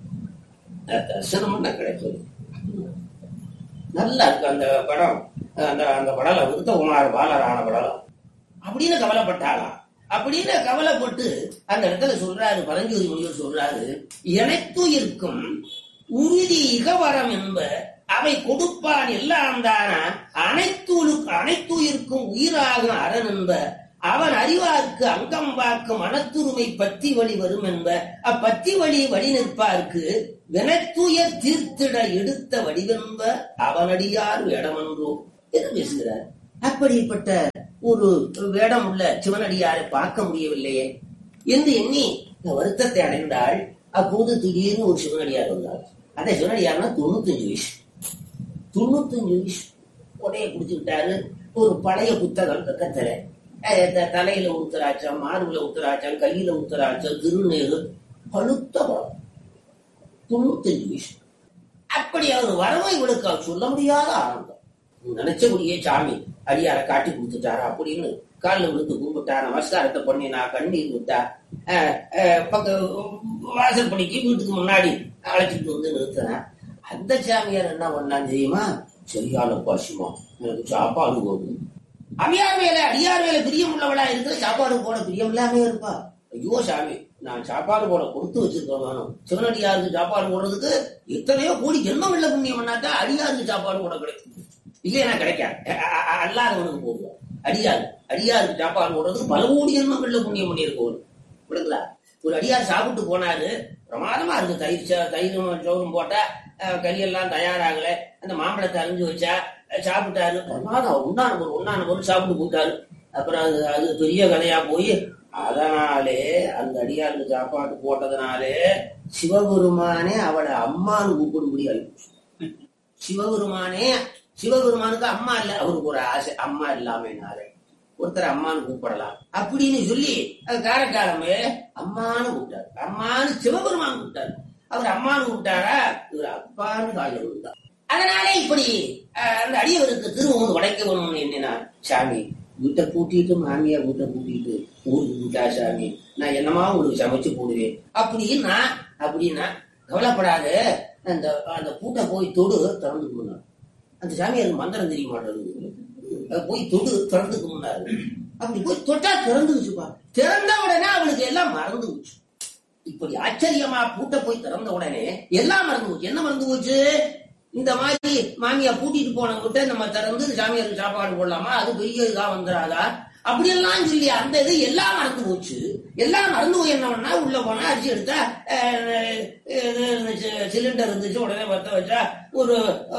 தரிசனம் பண்ண கிடைச்சது. நல்லா இருக்கு அந்த படம். அந்த அந்த படல விருத்த குமார பாலரான படம் அப்படின்னு கவலைப்பட்டாலாம். அப்படின்னு கவலைப்பட்டு அந்த இடத்துல சொல்றாரு, பரஞ்சோதி முனிவர் சொல்றாரு, எனத்து இருக்கும் உறுதி இகவரம் என்ப அவை கொடுப்பான் எல்லாம் தானா அனைத்து அனைத்து இருக்கும் உயிராகும் அரண் என்ப அவன் அறிவார்க்கு அங்கம் வாக்கு மனத்துரிமை பத்தி வழி வரும் என்ப. அப்பத்தி வழி வழி நிற்பார்க்கு வினத்துயர் தீர்த்திட எடுத்த வடிவென்ப அவனடியார் வேடமன்றோ என்று பேசுகிறார். அப்படிப்பட்ட ஒரு வேடம் உள்ள சிவனடியாரை பார்க்க முடியவில்லையே என்று எண்ணி வருத்தத்தை அடைந்தாள். அப்போது திடீர்னு ஒரு சிவனடியார் வந்தார். அந்த சிவனடியார்னா தொண்ணூத்தஞ்சு வயசு தொண்ணூத்தஞ்சு வயசு கொடையை குடிச்சுக்கிட்டாரு. ஒரு பழைய புத்தகம் கத்தல, தலையில உத்தராட்சம், மார்புல உத்தராட்சம், கையில உத்தராட்சம், திருநீரு, பழுத்த பழம், தொண்ணூத்தஞ்சு வயசு. அப்படி அவர் வரவை விடுக்க சொல்ல முடியாத ஆனந்தம். நினைச்சபடியே சாமி அடியார காட்டி கொடுத்துட்டாரா அப்படின்னு காலில் விழுந்து கும்பிட்டா, நமஸ்காரத்தை பண்ணி நான் கண்ணீர் விட்டா, பக்க வாசல் படிக்கு வீட்டுக்கு முன்னாடி அழைச்சிட்டு வந்து நிறுத்தினேன். அந்த சாமியார் என்ன பண்ணான்னு தெரியுமா? சரியான பசுமா, எனக்கு சாப்பாடு போடும். அடியார் மேல அடியார் மேல பிரியம் உள்ளவளா இருக்கிற சாப்பாடு போட பிரியம் இல்லாம இருப்பா. ஐயோ சாமி, நான் சாப்பாடு போட கொடுத்து வச்சிருக்கேன். வேணும் சிவனடியாருக்கு சாப்பாடு போடுறதுக்கு எத்தனையோ கோடி ஜென்மம் உள்ள புண்ணியம் பண்ணாட்டா அடியாருக்கு சாப்பாடு போட கிடைக்கும். இல்லையா கிடைக்காது, அல்லாதவனுக்கு போடுவோம். அடியார் அடியாருக்கு சாப்பாடு போடுறதுக்கு பல கோடி ஜென்மம் உள்ள புண்ணியம் பண்ணியிருக்கோம். விடுங்களா? ஒரு அடியார் சாப்பிட்டு போனாரு, பிரமாதமா இருக்கு. தயிர் தயிரும் சோறும் போட்டா கறியெல்லாம் தயாராகல, அந்த மாம்பழத்தை அறிஞ்சு வச்சா சாப்பிட்டாரு. பிரமாதம், உண்ணான பொருள் உண்ணான பொருள் சாப்பிட்டு போட்டாரு. அப்புறம் அது அது பெரிய கதையா போய், அதனாலே அந்த அடியாருக்கு சாப்பாடு போட்டதுனாலே சிவபெருமானே அவளை அம்மான்னு கூப்பிட முடியாது. சிவபெருமானே சிவபெருமானுக்கு அம்மா இல்ல, அவருக்கு ஒரு ஆசை, அம்மா இல்லாமனாலே ஒருத்தர் அம்மான்னு கூப்பிடலாம் அப்படின்னு சொல்லி காரக்காலமே அம்மானு கூப்பிட்டாரு. அம்மானு சிவபெருமான் கூப்பிட்டாரு. அவர் அம்மானு கூப்பிட்டாரா, இவர் அப்பான்னு காலில் விழுந்தார். அதனாலே இப்படி அந்த அடியவருக்கு திரும்ப உடைக்கணும்னு எண்ணினா, சாமி வீட்டை பூட்டிட்டு, மாமியார் வீட்டை பூட்டிட்டு ஊருக்கு கூட்டா சாமி, நான் என்னமா உங்களுக்கு சமைச்சு போடுவேன் அப்படின்னா அப்படின்னா கவலைப்படாது, அந்த அந்த பூட்டை போய் தொடு திறந்துக்கு முன்னாரு. அந்த சாமியாருக்கு மந்திரம் தெரிய மாட்டேங்குது, போய் தொடு திறந்துக்கு முன்னாரு. அப்படி போய் தொட்டா திறந்துக்குச்சுப்பா. திறந்த உடனே அவளுக்கு எல்லாம் மறந்து போச்சு. இப்படி ஆச்சரியமா பூட்ட போய் திறந்த உடனே எல்லாம் மறந்து போச்சு. என்ன மறந்து போச்சு? இந்த மாதிரி மாமியா பூட்டிட்டு போனவங்கிட்ட நம்ம திறந்து சாமியாருக்கு சாப்பாடு போடலாமா, அது பெரிய இதா வந்துடாதா அப்படியெல்லாம் சொல்லி அந்த இது எல்லாம் மறந்து போச்சு. எல்லாம் மறந்து போய் என்ன பண்ணா, உள்ள போனா அரிசி எடுத்தா சிலிண்டர் இருந்துச்சு, உடனே பத்த வச்சா ஒரு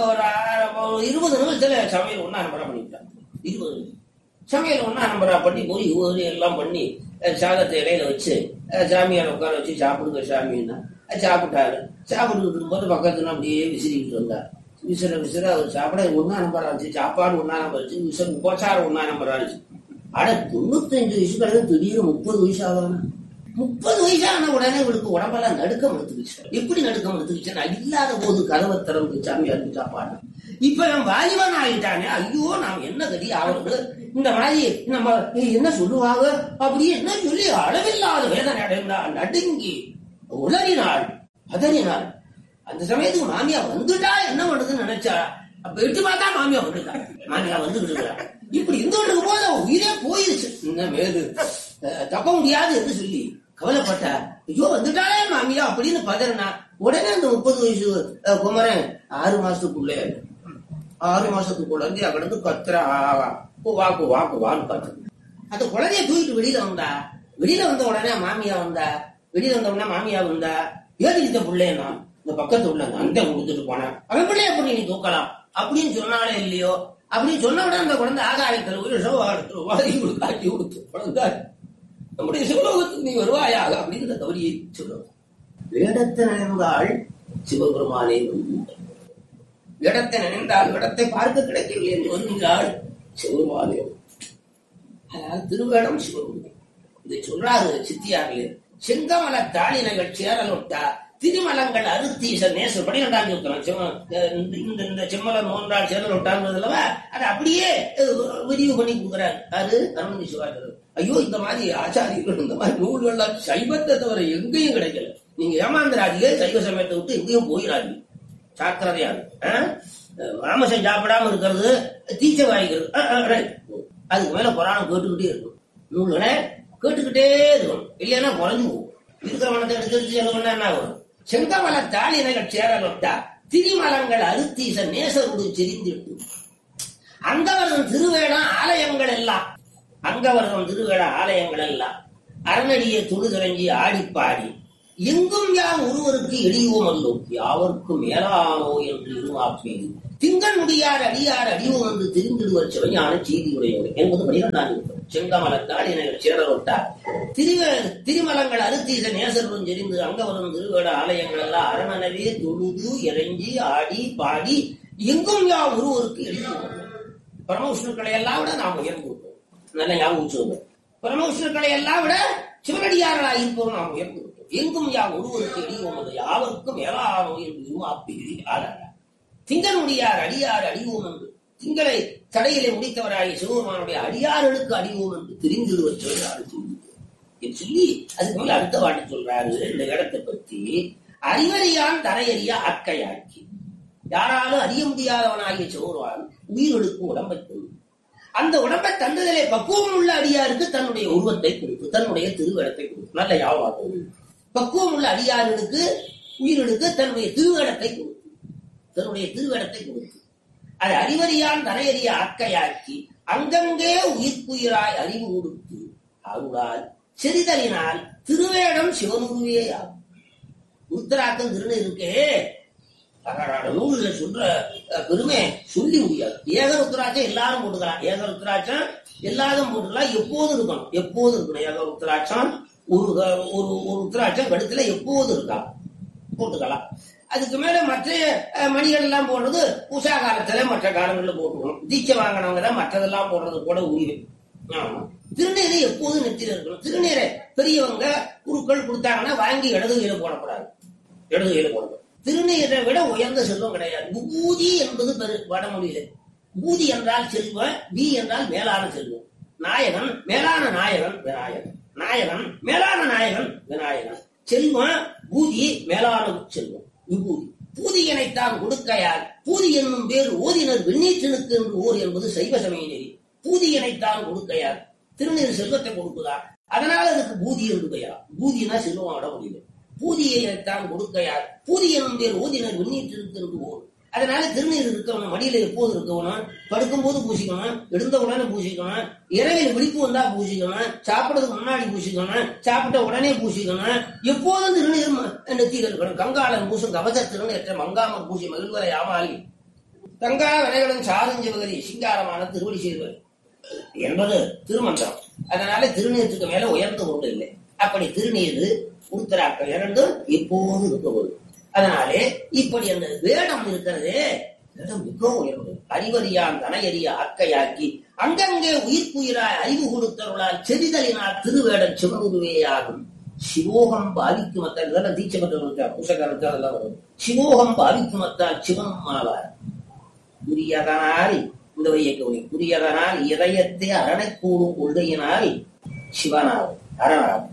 இருபது நிமிஷத்துல சமையல் ஒன்னா நம்பரா பண்ணிவிட்டாங்க. இருபது நிமிஷம் சமையல் ஒன்னா நம்பரா பண்ணி போய் இருபது எல்லாம் பண்ணி சாதத்தை இலையில வச்சு சாமியார் உட்கார வச்சு சாப்பிடுங்க சாமின்னா சாப்பிட்டாரு. சாப்பிட்டு இருக்கும்போது பக்கத்துல அப்படியே விசிறிக்கிட்டு வந்தார். விசிற விசிற அவர் சாப்பிட ஒன்னா நம்பரா இருந்துச்சு, சாப்பாடு ஒன்னா நம்பர் இருந்துச்சு, விசிற உபச்சாரம் ஒன்னா நம்பரா இருந்துச்சு. ஆனா தொண்ணூத்தஞ்சு வயசு கிடையாது, திடீர்னு முப்பது வயசு ஆகணும். முப்பது வயசான உடனே இவளுக்கு உடம்பெல்லாம் நடுக்கம் எடுத்துக்கிச்சு. எப்படி நடுக்கம் எடுத்துக்கிச்சுன்னா, இல்லாத போது கதவை திறந்து சாமியாருக்கு சாப்பாடு. இப்ப நம்ம வாலிபன் ஆகிட்டானே, ஐயோ நாம் என்ன கதி அவருக்கு இந்த மாதிரி நம்ம என்ன சொல்லுவாங்க அப்படி என்ன சொல்லி அளவில்லாத வேதனை அடைந்தா, நடுங்கி உளறினாள், அதறினாள். அந்த சமயத்துக்கு மாமியா வந்துட்டா என்ன பண்றதுன்னு நினைச்சா, அப்ப எட்டு பார்த்தா மாமியா வந்துட்டா. மாமியா வந்துகிட்டு இருக்கிறா. இப்படி இருந்துகிட்டு போது உயிரே போயிருச்சு. இந்த மேது தப்ப முடியாது என்று சொல்லி கவலைப்பட்ட, ஐயோ வந்துட்டாலே மாமியா அப்படின்னு பதறினா. உடனே அந்த முப்பது வயசு குமரன் ஆறு மாசத்துக்குள்ளே ஆறு மாசத்துக்கு குழந்தைய கிடந்து கத்துற வாக்கு வாக்கு வான்னு பார்த்து அந்த குழந்தைய தூக்கிட்டு வெளியில வந்தா. வெளியில வந்த உடனே மாமியா வந்தா. வெளியில வந்த உடனே மாமியா வந்தா. ஏதித்த பிள்ளைன்னா இந்த பக்கத்து உள்ள அந்த அண்டை கொடுத்துட்டு போனேன், அவன் பிள்ளைய எப்படி நீ தூக்கலாம் அப்படின்னு சொன்னாலே இல்லையோ அப்படின்னு சொன்ன உடனே அந்த குழந்தை ஆகாயத்தில் வாதி காட்சி கொடுத்து குழந்தை நம்முடைய சிவலோகத்துக்கு நீ வருவாயாக அப்படின்னு கௌரியை சொல்லுவாங்க. வேடத்தை நினைந்தால் சிவபெருமானே வந்து, வேடத்தை நினைந்தால் வேடத்தை பார்க்க கிடைக்கவில்லை என்று வருகிறாள் சிவபெருமானே. அதாவது திருவேடம் சிவபெருமான் இதை சொல்றாரு சித்தியாரிலே. செங்கமல தாளினங்கள் சேரலொட்டா திருமலங்கள் அறுத்தீச நேசர் பனிரெண்டாம் இந்த செம்மலம் மூன்றாள் சேரலொட்டாங்கிறதுலவா அதை அப்படியே விரிவு பண்ணி கொடுக்குறாரு. அது அருணி சிவாஜர். ஐயோ இந்த மாதிரி ஆச்சாரியர்கள் இந்த மாதிரி நூல்கள்லாம் சைவத்தை தவிர எங்கேயும் கிடைக்கல. நீங்க ஏமாந்திராதிக சைவ சமயத்தை விட்டு எங்கேயும் போயிடாதீங்க, சாக்கிரதையாது. மாமசம் சாப்பிடாம இருக்கிறது, தீச்ச வாய்க்கிறது, அதுக்கு மேல புராணம் கேட்டுக்கிட்டே இருக்கும். நூல்களை கேட்டுக்கிட்டே இருக்கணும், இல்லைன்னா குறைஞ்சு போகும். இருக்கிற மனத்தை எடுத்து எடுத்து செல்ல என்ன வரும்? செங்கமல தாளினங்கள் சேரலொட்டா திரிமலங்கள் அறுத்தீச நேசருடு செறிந்திட்டு அங்கவரன் திருவேடம் ஆலயங்கள் எல்லாம் அங்கவர்தம் திருவேட ஆலயங்கள் எல்லாம் அரணடியை துடுதிரஞ்சி ஆடிப்பாடி எங்கும் யாம் ஒருவருக்கு எளியோம் அல்லோ யாவருக்கும் மேலானோ என்று இருமாப்பேன் திங்கள் முடியார் அடியார் அடியோம் என்று தெரிந்திடுவர் சிவஞான செய்தி உடையவர் என்பது பனிரெண்டாம் செங்கமலத்தால் என சேரலொட்டார் திரு திருமலங்கள் அறுத்தீச நேசர்களும் தெரிந்து அங்கவரும் திருவேட ஆலயங்கள் எல்லாம் அரணனவே தொழுது இறங்கி ஆடி பாடி எங்கும் யா ஒருவருக்கு எளியோம் பரமவிஷ்ணுக்களை எல்லாம் விட நாம் உயர்ந்து விட்டோம். நல்ல ஞாபகம் சொல்லுவோம். பரமவிஷ்ணுக்களை எல்லாம் விட சிவனடியார்களாக இருப்போம் நாம் உயர்ந்து விட்டோம். எங்கும் யா ஒருவருக்கு எளியோம் அது யாவருக்கும் மேலானோ என்று இருமாப்பீர் திங்களுடையார் அடியார் அடிவோம் என்று திங்களை கடையிலே முடித்தவராகிய சிவபெருமானுடைய அடியார்களுக்கு அடிவோம் என்று தெரிந்திடுவர் சொல்றாரு சொல்லி அதுக்கு மேல அடுத்த வாட்டி சொல்றாரு இந்த இடத்தை பற்றி அறிவறியான் தரையறியா அக்கையாக்கி யாராலும் அறிய முடியாதவனாகிய சிவபெருமான் உயிரெடுக்கும் உடம்பை கொண்டு அந்த உடம்பை தந்ததிலே பக்குவம் உள்ள அடியாருக்கு தன்னுடைய உருவத்தை கொடுத்து தன்னுடைய திருவேடத்தை கொடுத்து நல்ல யாவாகும் பக்குவம் உள்ள அடியார்களுக்கு உயிரெடுக்க தன்னுடைய திருவேடத்தை கொடுத்து தன்னுடைய திருவேடத்தை கொடுத்து அது அறிவறியான் தனையறிய ஆக்கையாக்கி அங்கங்கே உயிர்ப்புயிராய் அறிவு கொடுத்து அருளால் செறிதலினால் திருவேடம் சிவனுருவே ஆகும். உத்தராக்கம் திருநெ இருக்கே நூல்ல சொல்ற பெருமை சொல்லி முடியாது. ஏக ருத்ராட்சம் எல்லாரும் போட்டுக்கலாம். ஏக ருத்ராட்சம் எல்லாரும் போட்டுக்கலாம். எப்போதும் இருக்கணும் எப்போதும் இருக்கணும் ஏக ருத்ராட்சம் ஒரு ஒரு ருத்ராட்சம் கழுத்துல எப்போதும் இருக்கலாம் போட்டுக்கலாம். அதுக்கு மேல மற்ற மணிகள் எல்லாம் போடுறது பூசா காலத்துல மற்ற காலங்கள்ல போட்டுக்கணும். தீட்சை வாங்கினவங்க தான் மற்றதெல்லாம் போடுறது கூட உரிமை. ஆமா திருநீரை எப்போதும் நெத்தில இருக்கணும். திருநீரை பெரியவங்க குருக்கள் கொடுத்தாங்கன்னா வாங்கி இடது கையில போடக்கூடாது. இடது கையில போடக்கூடாது. திருநீரை விட உயர்ந்த செல்வம் கிடையாது. பூதி என்பது பெரு வடமொழியில பூதி என்றால் செல்வம், பி என்றால் மேலான செல்வம். நாயகன் மேலான நாயகன் விநாயகன், நாயகன் மேலான நாயகன் விநாயகன். செல்வம் பூதி மேலான செல்வம் விபூதி. பூதியனைத்தான் கொடுக்கையால் பூதி என்னும் பேர் ஓதினர் வெண்ணீற்றனுக்கு என்று ஓர் என்பது சைவ சமய நெறி. பூதியனைத்தான் கொடுக்கையால் திருநீர் செல்வத்தை கொடுக்குதார், அதனால அதுக்கு பூதி என்று பெயரா. பூதினா செல்வம் விட முடியல. பூதியைத்தான் கொடுக்கையால் பூதி என்னும் பேர் ஓதினர் வெண்ணீற்றனுக்கு என்று ஓர். அதனால திருநீர் இருக்கவனும் மடியில எப்போது இருக்கவனும் படுக்கும் போது பூசிக்கணும், எழுந்த உடனே பூசிக்கணும், இரவில் விழிப்பு வந்தா பூசிக்கணும், சாப்பிடறதுக்கு முன்னாடி பூசிக்கணும், சாப்பிட்ட உடனே பூசிக்கணும், எப்போதும் திருநீர் நெத்தியில் இருக்கணும். கங்காளன் பூசும் கவச திருநீற்ற மங்காமர் பூசி மகிழ்வரை ஆமாலி கங்கா வினைகளும் சாருஞ்சவகரி சிங்காரமான திருவடி செய்வது என்பது திருமன்றம். அதனால திருநீருக்கு மேல உயர்ந்து கொண்டு இல்லை. அப்படி திருநீர் உத்தராக்கள் இரண்டும் எப்போதும் இருக்கவது. அதனாலே இப்படி அந்த வேடம் இருக்கிறதே வேடம் மிகவும் உயர்ந்தது. அறிவறியான் தனையறிய ஆக்கையாக்கி அங்கங்கே உயிர்ப்புயிராய் அறிவு கொடுத்தவர்களால் செறிதலினால் திருவேடம் சிவனுருவேயாகும். சிவோகம் பாவிக்குமத்தால் இதெல்லாம் தீட்சை பெற்றவர்களுக்கு புஷகாரத்து அதெல்லாம் வரும். சிவோகம் பாவிக்குமத்தால் சிவன் ஆவார். புரியதனால் இந்த வழியை கவனி. புரியதனால் இதயத்தை அரணை கூடும் கொள்கையினால் சிவனாகும் அரணாகும்.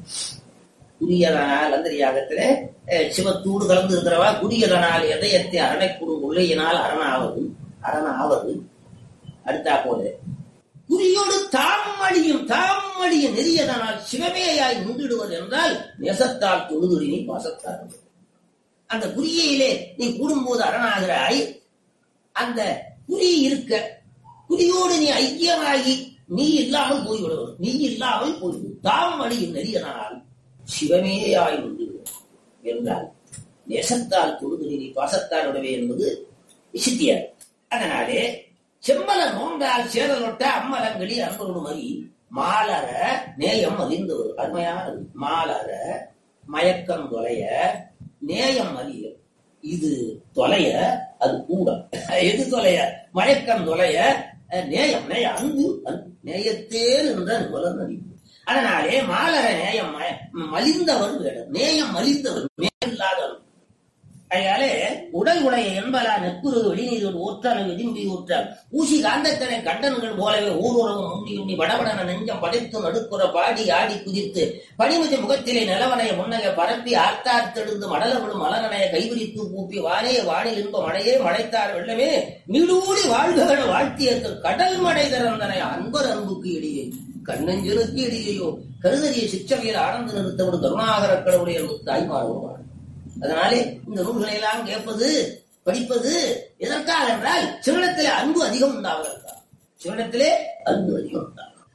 புரியதனால் அந்த யாகத்துல சிவத்தூடு கலந்து இருக்கிறவா குடியதனால் எதயத்தை அரணைக்கூடும் கொள்ளையினால் அரணாவது அரணாவது. அடுத்தா போல குறியோடு தாம்மடியும் தாம்மடிய நெறியதனால் சிவமேயாய் நின்றுடுவது என்றால் நேசத்தால் தொழுதுடி நீ பாசத்தார். அந்த குறியிலே நீ கூடும்போது அரணாகிறாய். அந்த குறி இருக்க குறியோடு நீ ஐக்கியமாகி நீ இல்லாமல் போய்விடுவது. நீ இல்லாமல் போய்விடு. தாம்மடியும் நெறியதனால் சிவமேயாய் நின்று என்றால் நேசத்தால் தொழுது நீ பாசத்தாருடவே என்பது விசித்தியார். அதனாலே செம்மல நோண்டால் சேதலொட்ட அம்மலங்களி அன்பருமதி மாலர நேயம் அறிந்தவர். அருமையானது. மாலர மயக்கம் தொலைய நேயம் அறிய. இது தொலைய அது கூட. எது தொலைய? மயக்கம் தொலைய நேயம் நேய அன்பு அன்பு நேயத்தேர் என்ற வளர்நடி. அதனாலே மாலர நேயம் மலிந்தவர் வேடம். நேயம் மலிந்தவர் மேலாதவர். அதனாலே உடல் உடைய என்பலா நெக்குரு வெளிநீர் ஓற்றான விரும்பி ஊற்றால் ஊசி காந்தத்தனை கண்டன்கள் போலவே ஊர்வரவும் உண்டி உண்டி வடவடன நெஞ்சம் படைத்து நடுக்குற பாடி ஆடி குதித்து பனிமுதி முகத்திலே நிலவனைய முன்னக பரப்பி ஆர்த்தார்த்தெழுந்து மடலவிடும் மலரனைய கைவிரித்து கூப்பி வானே வானில் இன்ப மழையே மழைத்தார் வெள்ளமே நீடூடி வாழ்வுகள வாழ்த்தியர்கள் கடல் மடை திறந்தனை அன்பர் அன்புக்கு இடையே கண்ணஞ்சலுக்கு இடையேயோ கருதறிய சிற்றவையில் ஆனந்த நிறுத்தவோடு கருணாகர கடவுடைய தாய்மார் வருவார். அதனாலே இந்த நூல்களை எல்லாம் கேட்பது படிப்பது எதற்காக என்றால் சிவனிடத்திலே அன்பு அதிகம் உண்டாவதற்காக. சிவனிடத்திலே அன்பு அதிகம் உண்டாகும்.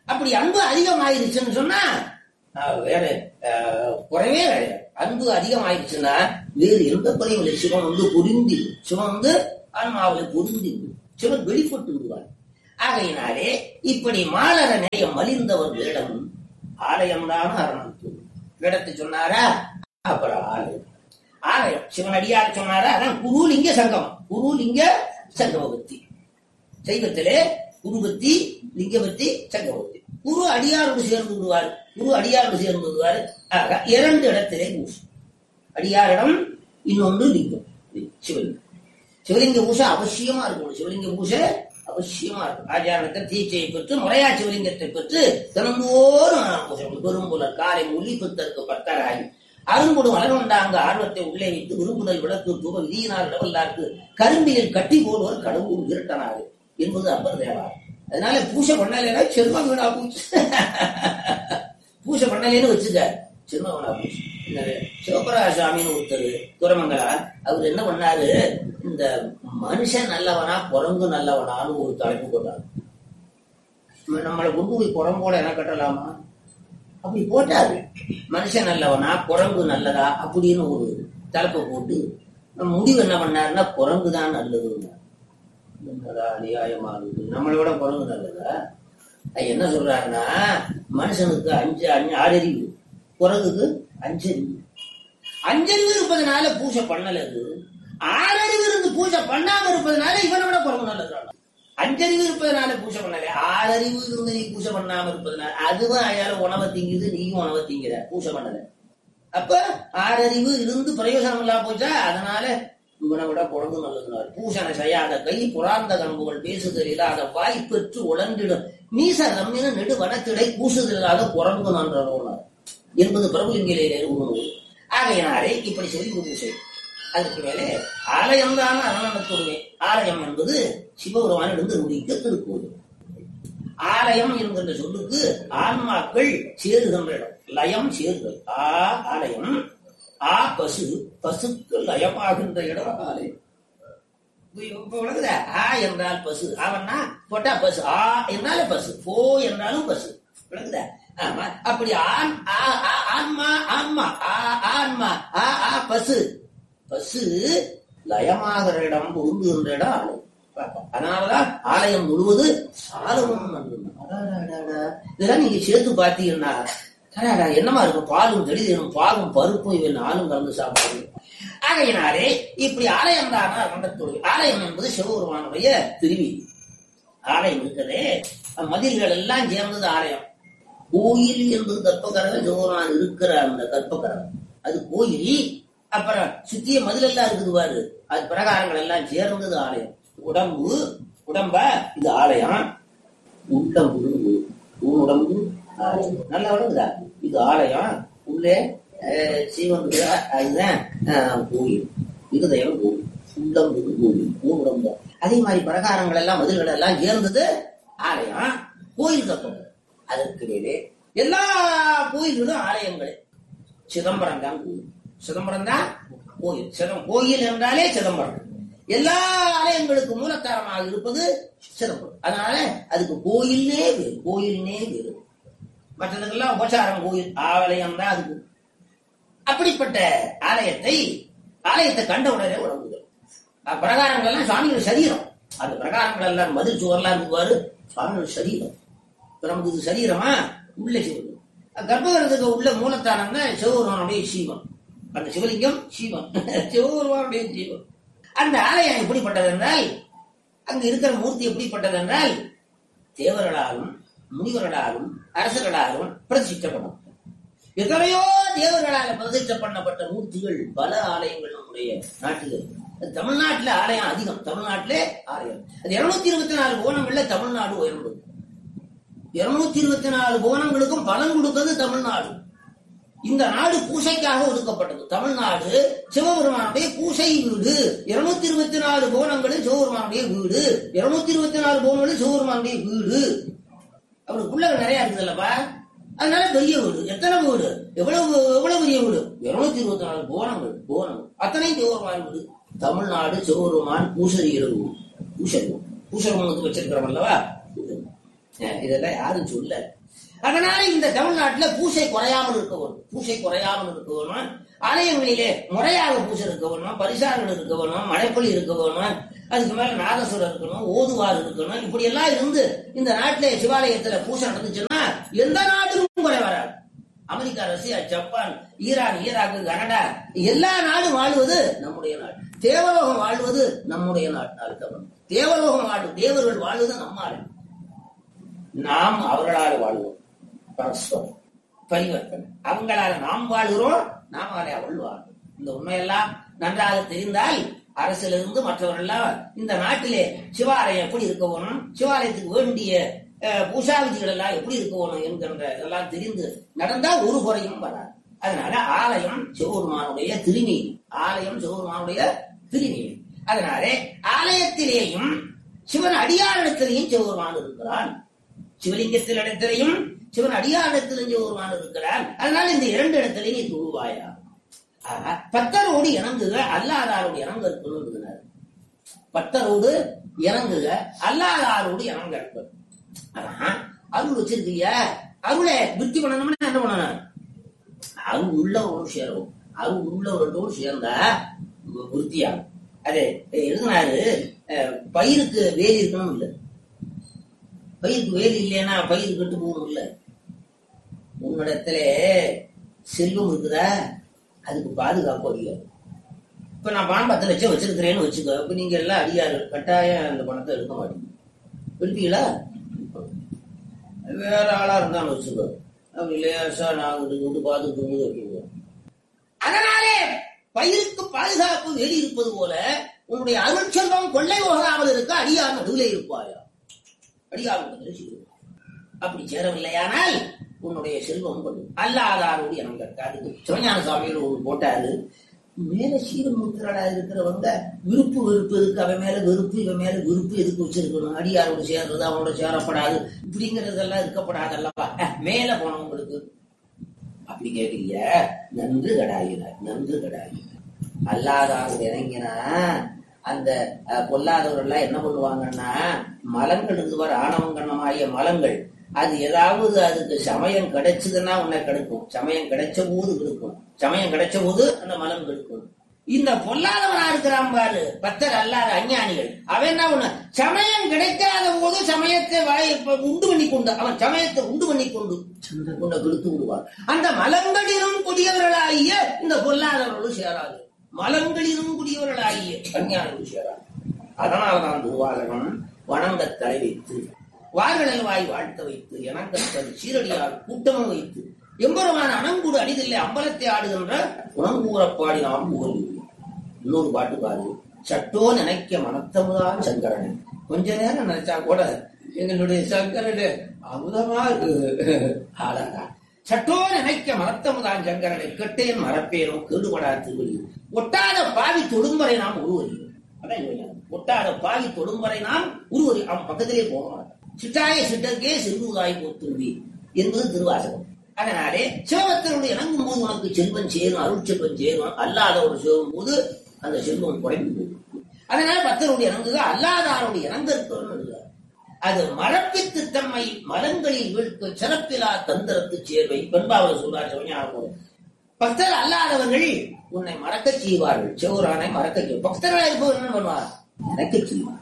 அப்படி அன்பு அதிகமாயிருச்சுன்னு சொன்னா வேற குறைவே கிடையாது. அன்பு அதிகமாயிருச்சுன்னா வேறு எந்த குறையும் இல்லை. சிவன் வந்து பொருந்தி சிவன் வந்து ஆன்மாவில் பொருந்தி சிவன் வெளிப்பட்டு விடுவார். ஆகையினாலே இப்படி மாலர நிறைய மலிந்தவர் வேடம் ஆலயம்தான் அரணம். வேடத்தை சொன்னாரா, அப்புறம் ஆலயம் ஆலயம் சிவனடியார் சொன்னாரா, அதான் குருலிங்க சங்கமம். குருலிங்க சங்கமபக்தி சைவத்திலே குருபக்தி லிங்கபக்தி சங்கமபக்தி. குரு அடியாரோடு சேர்ந்து விடுவார், குரு அடியாரோடு சேர்ந்து விடுவார். ஆக இரண்டு இடத்திலே பூசை, அடியாரிடம் இன்னொன்று லிங்கம் சிவலிங்கம். சிவலிங்க பூசை அவசியமா இருக்கும். சிவலிங்க பூசை அவசியமா இருக்கும். ஆச்சாரத்தை தீட்சையை பெற்று முறையா சிவலிங்கத்தை பெற்று தினந்தோறும் பெரும்புலர் காலை மொழி பித்தற்கு பத்தராய் அரும்புடும் அலர்வண்டாங்க ஆர்வத்தை உள்ளே வைத்து விரும்புதல் விளக்கு தூப விதியினார் இடவல்லாருக்கு கரும்பியில் கட்டி போடுவர் கடவுள் விரட்டனாரு என்பது அப்பர் தேவார். அதனால பூசை பண்ணலைன்னா செல்வம் வீணா பூச்சி பூசை பண்ணலேன்னு வச்சுட்டார். செல்வம் வீணா பூச்சி. சிவபராஜ சுவாமின்னு ஒருத்தர் துரமங்கலா, அவர் என்ன பண்ணாரு, இந்த மனுஷன் நல்லவனா குரங்கு நல்லவனான்னு ஒரு தலைப்பு போட்டாரு. நம்மளை கொண்டு போய் குரங்கோட என்ன கட்டலாமா அப்படி போட்டாரு. மனுஷன் நல்லவனா குரங்கு நல்லதா அப்படின்னு ஒரு தலைப்பை போட்டு முடிவு என்ன பண்ணாருன்னா குரங்கு தான் நல்லதுன்னா. அநியாயமா இருக்கு, நம்மளோட குரங்கு நல்லதா? என்ன சொல்றாருன்னா, மனுஷனுக்கு அஞ்சு அஞ்சு ஆறறிவு, குரங்குக்கு அஞ்சறிவு. அஞ்சறிவு இருப்பதனால பூஜை பண்ணலது, ஆறறிவு இருந்து பூஜை பண்ணாம இருப்பதனால இவனோட குரங்கு நல்லது. அஞ்சறிவு இருப்பதனால பூஜை பண்ணல, ஆறறிவு இருந்து நீ பூஜை பண்ணாம இருப்பதனால அதுவும் அயால உணவை திங்குது, நீயும் உணவை திங்கிற பூஜை பண்ணல. அப்ப ஆறறிவு இருந்து பிரயோஜனம் இல்லாம போச்சா, அதனால இவனை விட குழந்தை நல்லதுனாரு. பூசணை செய்யாத கை புறாந்த கம்புகள் பேசுதல் இல்லாத வாய் பெற்று உழந்திடும் மீச ரம்மின நெடு வனத்திடை பூசுதல் இல்லாத குரங்கு நன்றார் என்பது பிரபுலிங்கிலே உணவு. ஆகையினாலே இப்படி சொல்லி பூசை. அதுக்கு மேலே ஆலயம் தான் அரணத்துடுமே. ஆலயம் என்பது சிவபெருமான் இருந்து முடிக்க திருக்கோவில். ஆலயம் என்கின்ற சொல்லுக்கு ஆன்மாக்கள் சேருகின்ற இடம், லயம் சேருதல். ஆ ஆலயம், ஆ பசு, பசுக்கு லயமாகின்ற இடம் ஆலயம். ஆ என்றால் பசு, அவன்னா போட்டா பசு, ஆ என்றாலே பசு, போ என்றாலும் பசு. விளக்குதா? ஆமா. அப்படி ஆண் ஆன்மா, ஆன்மா ஆன்மா ஆ ஆ பசு, பசு லயமாகிற இடம், பொருந்துகின்ற இடம் ஆலயம். அதனாலதான் ஆலயம் முழுவது சாலமும். இதெல்லாம் நீங்க சேர்த்து பார்த்தீங்கன்னா என்னமா இருக்கும், பாலும் தெளிதலும் பாலும் பருப்பும் இவை நாளும் கலந்து சாப்பிடுறது. ஆகையினாலே இப்படி ஆலயம் தானா கண்டத்தொழில். ஆலயம் என்பது சிவபெருமானுடைய திருவி. ஆலயம் இருக்கிறதே, மதில்கள் எல்லாம் சேர்ந்தது ஆலயம். கோயில் என்பது கற்பகரகம், சிவபெருமான் இருக்கிற அந்த கற்பகரகம் அது கோயில். அப்புறம் சுத்திய மதில் எல்லாம் இருக்குது பாரு, அது பிரகாரங்கள் எல்லாம் சேர்ந்தது ஆலயம். உடம்பு உடம்ப இது ஆலயம். உடம்பு உடம்பு நல்லா விளங்குதா, இது ஆலயம். உள்ளே சீவன் அதுதான் கோயில். இருதயம் கோயில், உடம்பு கோயில், உடம்பு. அதே மாதிரி பிரகாரங்கள் எல்லாம் மதில்கள் எல்லாம் சேர்ந்தது ஆலயம். கோயில் கப்பம். அதற்கு மேலே எல்லா கோயில்களும் ஆலயங்களே. சிதம்பரம் தான் கோயில், சிதம்பரம் தான் கோயில். சிதம் கோயில் என்றாலே சிதம்பரம். எல்லா ஆலயங்களுக்கு மூலக்காரமாக இருப்பது சிதம்பரம். அதனால அதுக்கு கோயில்னே வேறு, கோயில்னே வேறு. மற்றதுக்கெல்லாம் உபச்சாரம் கோயில், ஆலயம் தான் அதுக்கு. அப்படிப்பட்ட ஆலயத்தை ஆலயத்தை கண்ட உடனே உணர்வுகள். பிரகாரங்கள் எல்லாம் சுவாமிகள் சரீரம். அந்த பிரகாரங்கள் எல்லாம் மதில் சுவர்லாம் இருக்குவாரு, சுவாமிகள் சரீரம். நமக்கு இது சரீரமா உள்ள சிவன். கர்ப்பகிரகத்துக்கு உள்ள மூலத்தானம் தான் சிவபெருமானுடைய சீவன். அந்த சிவலிங்கம் சீவன், சிவபெருமானுடைய ஜீவன். அந்த ஆலயம் எப்படிப்பட்டது என்றால், அங்கு இருக்கிற மூர்த்தி எப்படிப்பட்டது என்றால், தேவர்களாலும் முனிவர்களாலும் அரசர்களாலும் பிரதிஷ்டப்படும். எத்தனையோ தேவர்களால் பிரதிஷ்ட பண்ணப்பட்ட மூர்த்திகள் பல ஆலயங்கள் நம்முடைய நாட்டில். தமிழ்நாட்டில் ஆலயம் அதிகம். தமிழ்நாட்டிலே ஆலயம் அது இருநூத்தி இருபத்தி நாலு கோணங்கள்ல தமிழ்நாடு உயர்ந்தது. இருநூத்தி இருபத்தி நாலு கோணங்களுக்கும் பலன் கொடுத்தது தமிழ்நாடு. இந்த நாடு பூசைக்காக ஒதுக்கப்பட்டது. தமிழ்நாடு சிவபெருமானுடைய பூசை வீடு. இருநூத்தி இருபத்தி நாலு கோணங்களும் சிவபெருமானுடைய வீடு. இருநூத்தி இருபத்தி நாலு கோணங்களும் சிவபெருமானுடைய வீடு. அவருக்கு பிள்ளைகள் நிறைய இருக்குது அல்லப்பா, அதனால பெரிய வீடு. எத்தனை வீடு, எவ்வளவு எவ்வளவு பெரிய வீடு, இருநூத்தி இருபத்தி நாலு கோணங்கள். கோணங்கள் அத்தனை சிவபெருமான் வீடு. தமிழ்நாடு சிவபெருமான் பூசரி இரவு பூசரி பூசரம் வந்து வச்சிருக்கிறோம் அல்லவா. இதெல்லாம் யாரும் சொல்ல. அதனால இந்த தமிழ்நாட்டுல பூசை குறையாமல் இருக்க வேணும், பூசை குறையாமல் இருக்க வேணும். ஆலயங்களிலே முறையாக பூசை இருக்க வேணும், பரிசாரங்கள் இருக்க வேணும், மழைப்பொழி இருக்க வேணும், அதுக்கு மேல நாதசுரம் இருக்கணும், ஓதுவார் இருக்கணும். இப்படி எல்லாம் இருந்து இந்த நாட்டிலே சிவாலயத்துல பூசை நடந்துச்சுன்னா எந்த நாட்டுக்கும் குறை வராது. America, Russia, Japan, Iran, Iraq, Canada எல்லா நாடும் வாழ்வது நம்முடைய நாடு. தேவலோகம் வாழ்வது நம்முடைய நாட்டினால் தான். தேவலோகம் வாழ்வு, தேவர்கள் வாழ்வது நம்மால், நாம் அவர்களால் வாழ்வோம். பரஸ்பரம் பரிவர்த்தனை. அவங்களால நாம் வாழ்கிறோம், நாமளே அவள் வாழ்வோம். இந்த உண்மையெல்லாம் நன்றாக தெரிந்தால் அரசிலிருந்து மற்றவர்கள் எல்லாம் இந்த நாட்டிலே சிவாலயம் எப்படி இருக்க வேணும், சிவாலயத்துக்கு வேண்டிய பூசாவிதிகள் எல்லாம் எப்படி இருக்க வேணும் என்கின்ற இதெல்லாம் தெரிந்து நடந்தால் ஒரு குறையும் வராது. அதனால ஆலயம் சிவபெருமானுடைய திருநீர், ஆலயம் சிவபெருமானுடைய திருநீர். அதனாலே ஆலயத்திலேயும் சிவன் அடியாரிடத்திலேயும் சிவபெருமான் இருக்கிறான், சிவலிங்கத்தில் இடத்திலையும் சிவன் அடியாரிடத்திலும் சிவபெருமான் இருக்கிறான். அதனால இந்த இரண்டு இடத்திலையும் நீ துருவாயா. பத்தரோடு இணங்குக, அல்லாதாரோடு இணங்க இருக்கணும். பத்தரோடு இணங்குக, அல்லாதாரோடு இணங்க இருக்கணும். அதான் அருள் வச்சிருக்கீங்க, அருளை விருத்தி பண்ணணும்னா என்ன பண்ணணும்? அருள் உள்ளவரோடு சேரும், அருள் உள்ளவரோடு சேர்ந்தா விருத்தியாகும். அது எழுதினாரு, பயிருக்கு வேலி இருக்கணும் இல்ல, பயிருக்கு வேலி இல்லைன்னா பயிர் கட்டு போகணும் இல்ல. உன்னிடத்துல செல்வம் இருக்குதா, அதுக்கு பாதுகாப்பு அதிகம். இப்ப நான் பணம் பத்து லட்சம் வச்சிருக்கிறேன்னு வச்சுக்கோ, இப்ப நீங்க எல்லாம் அடியாரு கட்டாயம் அந்த பணத்தை எடுக்க மாட்டீங்க, எடுப்பீங்களா? வேற ஆளா இருந்தாலும் வச்சுக்கோ, அப்படி லேசா நாங்க கொண்டு பாத்துக்கிட்டு வைக்கீங்க. அதனாலே பயிருக்கு பாதுகாப்பு வேலி இருப்பது போல உன்னுடைய அருள் செல்வம் கொள்ளை போகாமல் இருக்க அடியார் நடுவிலே இருப்பாயா, அடியார் அப்படி சேரவில்லையானால் உன்னுடைய செல்வம் கொண்டு அல்லாதாரோடு எனக்கு இருக்காது. சிவஞான சுவாமிகள் ஒரு போட்டாரு, மேல சீரமுத்திரடா இருக்கிறவங்க விருப்பு வெறுப்பு இருக்கு, அவன் மேல வெறுப்பு இவன் மேல விருப்பு எதுக்கு வச்சிருக்கணும், அடியாரோடு சேர்றது அவனோட சேரப்படாது இப்படிங்கிறதெல்லாம் இருக்கப்படாது அல்லவா மேல போனவங்களுக்கு. அப்படி கேட்கறீங்க, நன்று கடாயினார், நன்று கடாயினார். அல்லாதாரோடு இறங்கினா அந்த பொல்லாதவர்கள் எல்லாம் என்ன பண்ணுவாங்கன்னா, மலங்கள் இருக்குவார், ஆணவங்கண்ணமாகிய மலங்கள், அது ஏதாவது அதுக்கு சமயம் கிடைச்சதுன்னா உன்னை கெடுக்கும், சமயம் கிடைச்ச போது கெடுக்கும், சமயம் கிடைச்ச போது அந்த மலம் கெடுக்கும். இந்த பொல்லாதவனா இருக்கிறான் பாரு, பத்தர் அல்லாத அஞ்ஞானிகள், அவன் என்ன பண்ண, சமயம் கிடைக்காத போது சமயத்தை வாய் உண்டு பண்ணி கொண்டு, அவன் சமயத்தை உண்டு பண்ணி கொண்டு உன்னை கெடுத்து விடுவார். அந்த மலங்களிலும் கொடியவர்களாகிய இந்த பொல்லாதவர்களும் சேராது, மலங்களிலும் கூடியவர்களாகிய அஞ்ஞானிகள் சேராது. அதனால்தான் துருவாளகம் வணங்க தலை வைத்து வார்களில் வாய் வாழ்த்த வைத்து எனங்கத்தது சீரடியால் கூட்டமும் வைத்து எம்பெருமான அணங்கூடு அடிதில்லை அம்பலத்தை ஆடுகின்ற உணங்கூறப்பாடி நாம் ஊரில். இன்னொரு பாட்டு பாரு, சட்டோ நினைக்க மனத்தமுதான் சங்கரனை. கொஞ்ச நேரம் நினைச்சா கூட எங்களுடைய சங்கரனு அமுதமா இருக்கு. ஆளாதா சட்டோ நினைக்க மனத்தமுதான் சங்கரனை கெட்டேன் மறப்பேனும் கேடுபடா திருவள்ளி. ஒட்டாத பாவி தொடும்பரை நாம் உருவறியும். அதான் ஒட்டாத பாவி தொடும்பரை நாம் உருவறி, அவன் பக்கத்திலே போக மாட்டான். சிட்டாய சிட்டருக்கே செல்வதாய் போத்துருவி என்பது திருவாசகம். அதனாலே சிவபக்தருடைய இணங்கும் போது உனக்கு செல்வம் சேரும், அருள் செல்வம் சேரும். அல்லாதோடு சேரும் போது அந்த செல்வம் குறைந்து போகும். அதனால பக்தருடைய இணங்குக, அல்லாதாரோடைய இணங்க இருக்கணும். அது மரப்பித்து தம்மை மலங்களில் வீழ்க்கு சிறப்பிலா தந்திரத்து சேர்வை. பெண்பாவல சொல்றார் சிவஞானம். பக்தர் அல்லாதவர்கள் உன்னை மறக்க செய்வார்கள், சிவரானை மறக்க செய்வார். பக்தர்களாக இருப்பவர் என்ன பண்ணுவார், மறக்க செய்வார்.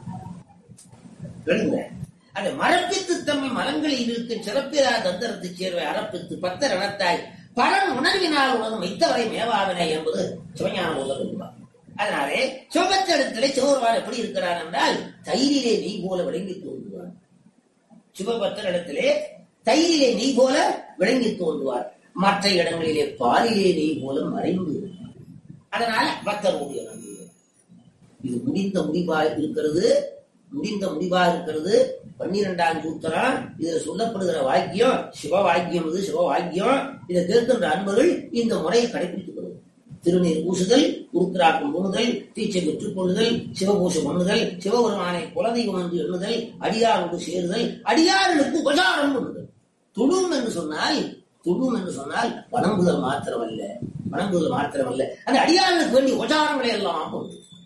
அது மரப்பித்து தம்மை மலங்களில் இருக்கு சிறப்பிலா தந்திரத்து சேர்வை அறப்பித்து பக்தர் இனத்தாய் பலன் உணர்வினால் உணரும் வைத்தவரை மேவாவினை என்பது சிவஞானம் சொல்லுவார். அதனாலே சிவபக்தரிடத்திலே சிவபெருமான் எப்படி இருக்கிறார் என்றால் தயிரிலே நெய் போல விளங்கி தோன்றுவார். சிவபக்தரிடத்திலே தயிரிலே நெய் போல விளங்கி தோன்றுவார். மற்ற இடங்களிலே பாலிலே நெய் போல மறைந்து. அதனால பக்தருடைய இது முடிந்த முடிவா இருக்கிறது, முடிந்த முடிவா இருக்கிறது. பன்னிரெண்டாம் சூத்திரம் இதுல சொல்லப்படுகிற வாக்கியம் சிவ வாக்கியம், இது சிவ வாக்கியம். இதை கேட்கின்ற அன்பர்கள் இந்த முறையை கடைபிடித்துக் திருநீர் பூசுதல், உருத்திராக்கம் பூணுதல், தீச்சை பெற்றுக் கொள்ளுதல், சிவபூசை பண்ணுதல், சிவபெருமானை குலதெய்வம் என்று எண்ணுதல், அடியாரோடு சேருதல், அடியார்களுக்கு உபசாரம் பண்ணுதல். தொழும் என்று சொன்னால் தொழும் என்று சொன்னால் வணங்குதல் மாத்திரமல்ல, வணங்குதல் மாத்திரமல்ல, அந்த அடியார்களுக்கு வேண்டிய உபசாரங்களை எல்லாம் பண்ணுது.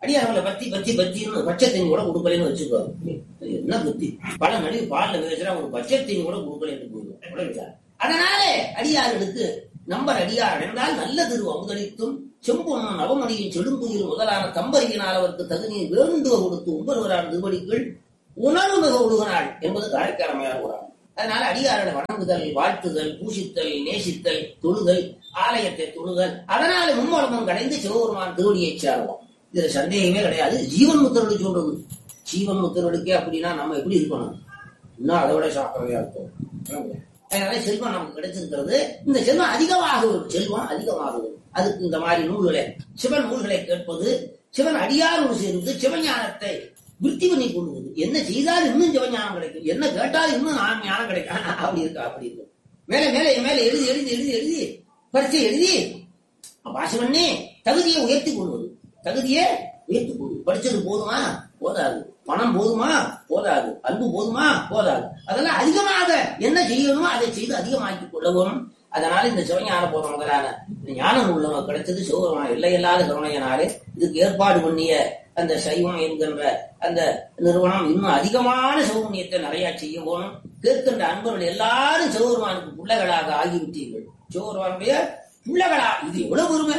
அடியார்களை பத்தி பத்தி பத்தின்னு பச்சைத்தீனி கூட கொடுக்கலன்னு வச்சுக்கோ. என்ன புத்தி பல நடிவு பால்ல பேசுறா ஒரு பச்சைத்தீனி கூட கொடுக்கலன்னு போயிடும். அதனால அடியார்களுக்கு நம்பர் அடியார் என்றால் நல்ல திரு அமுதளித்தும் செம்பொன்னும் நவமணியின் செடுங்குயில் முதலான தம்பரியினால் அவருக்கு தகுதியை வேண்டுவ கொடுத்து ஒவ்வொருவரான திருவடிகள் உணர்வு மிக ஒழுகினாள் என்பது காரைக்காரமையாக கூறாங்க. அதனால அடியார்களை வணங்குதல், வாழ்த்துதல், பூசித்தல், நேசித்தல், தொழுதல், ஆலயத்தை தொழுதல், அதனால மும்மலமும் கடைந்து சிவபெருமான் திருவடியை சாருவோம். இதுல சந்தேகமே கிடையாது. ஜீவன் முத்தரவடி சொல்றது. ஜீவன் முத்தரவடிக்கே அப்படின்னா நம்ம எப்படி இருக்கணும்? இன்னும் அதை விட சாப்பிடவே இருக்கும். அதனால செல்வம் நமக்கு கிடைச்சிருக்கிறது. இந்த செல்வம் அதிகமாகும். செல்வம் அதிகமாகும். அதுக்கு இந்த மாதிரி நூல்களை, சிவன் நூல்களை கேட்பது, சிவன் அடியாரோடு சேர்ந்து சிவஞானத்தை விருத்தி பண்ணி கொள்வது. என்ன செய்தால் இன்னும் சிவஞானம் கிடைக்கும், என்ன கேட்டால் இன்னும் நான் ஞானம் கிடைக்கும். அப்படி இருக்கா அப்படி இருக்கும். மேல மேல மேல எழுதி எழுதி எழுதி எழுதி பரிச்சை எழுதி வாசி பண்ணி தகுதியை உயர்த்தி கொள்வது. தகுதியை உயர்த்தி கொள்வது. படிச்சது போதுமா? போதாது. பணம் போதுமா? போதாது. அன்பு போதுமா? போதாது. அதெல்லாம் அதிகமாக என்ன செய்யணுமோ அதை செய்து அதிகமாக்கிக் கொள்ளவும். அதனால இந்த சிவஞான போத முதலான ஞான நூல் நமக்கு கிடைச்சது சிவபெருமான் எல்லையில்லாத கருணையினாலே. இதுக்கு ஏற்பாடு பண்ணிய அந்த சைவம் என்கின்ற அந்த நிறுவனம் இன்னும் அதிகமான சிவபுண்ணியத்தை நிறைய செய்ய போகணும். கேட்கின்ற அன்பர்கள் எல்லாரும் சிவபெருமானுக்கு பிள்ளைகளாக ஆகிவிட்டீர்கள். சிவபெருமானுடைய பிள்ளைகளா, இது எவ்வளவு பெருமை!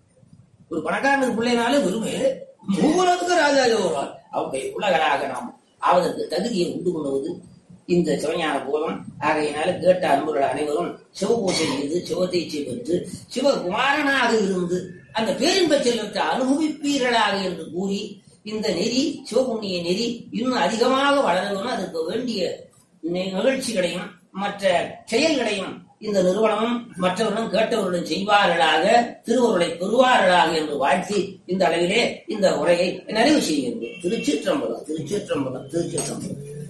ஒரு பணக்காரனுக்கு பிள்ளைனாலே பெருமை. மூவருக்கு ராஜா சிவபெருமான் அவருடைய பிள்ளைகளாக நாம் ஆவதற்கு தகுதியை உண்டு கொள்வது இந்த சிவஞான போதம். ஆகையினால கேட்ட அன்பர்கள் அனைவரும் சிவபூசை செய்து சிவதீட்சை பெற்று சிவகுமாரனாக இருந்து அந்த பேரின்ப செல்வத்தை அனுபவிப்பீர்களாக என்று கூறி இந்த நெறி சிவபுண்ணிய நெறி இன்னும் அதிகமாக வளரணும். அதற்கு வேண்டிய நிகழ்ச்சிகளையும் மற்ற செயல்களையும் இந்த நிறுவனமும் மற்றவர்களும் கேட்டவர்களும் செய்வார்களாக, திருவருளை பெறுவார்களாக என்று வாழ்த்தி இந்த அளவிலே இந்த உரையை நிறைவு செய்கின்றேன். திருச்சிற்றம்பலம், திருச்சிற்றம்பலம், திருச்சிற்றம்பலம்.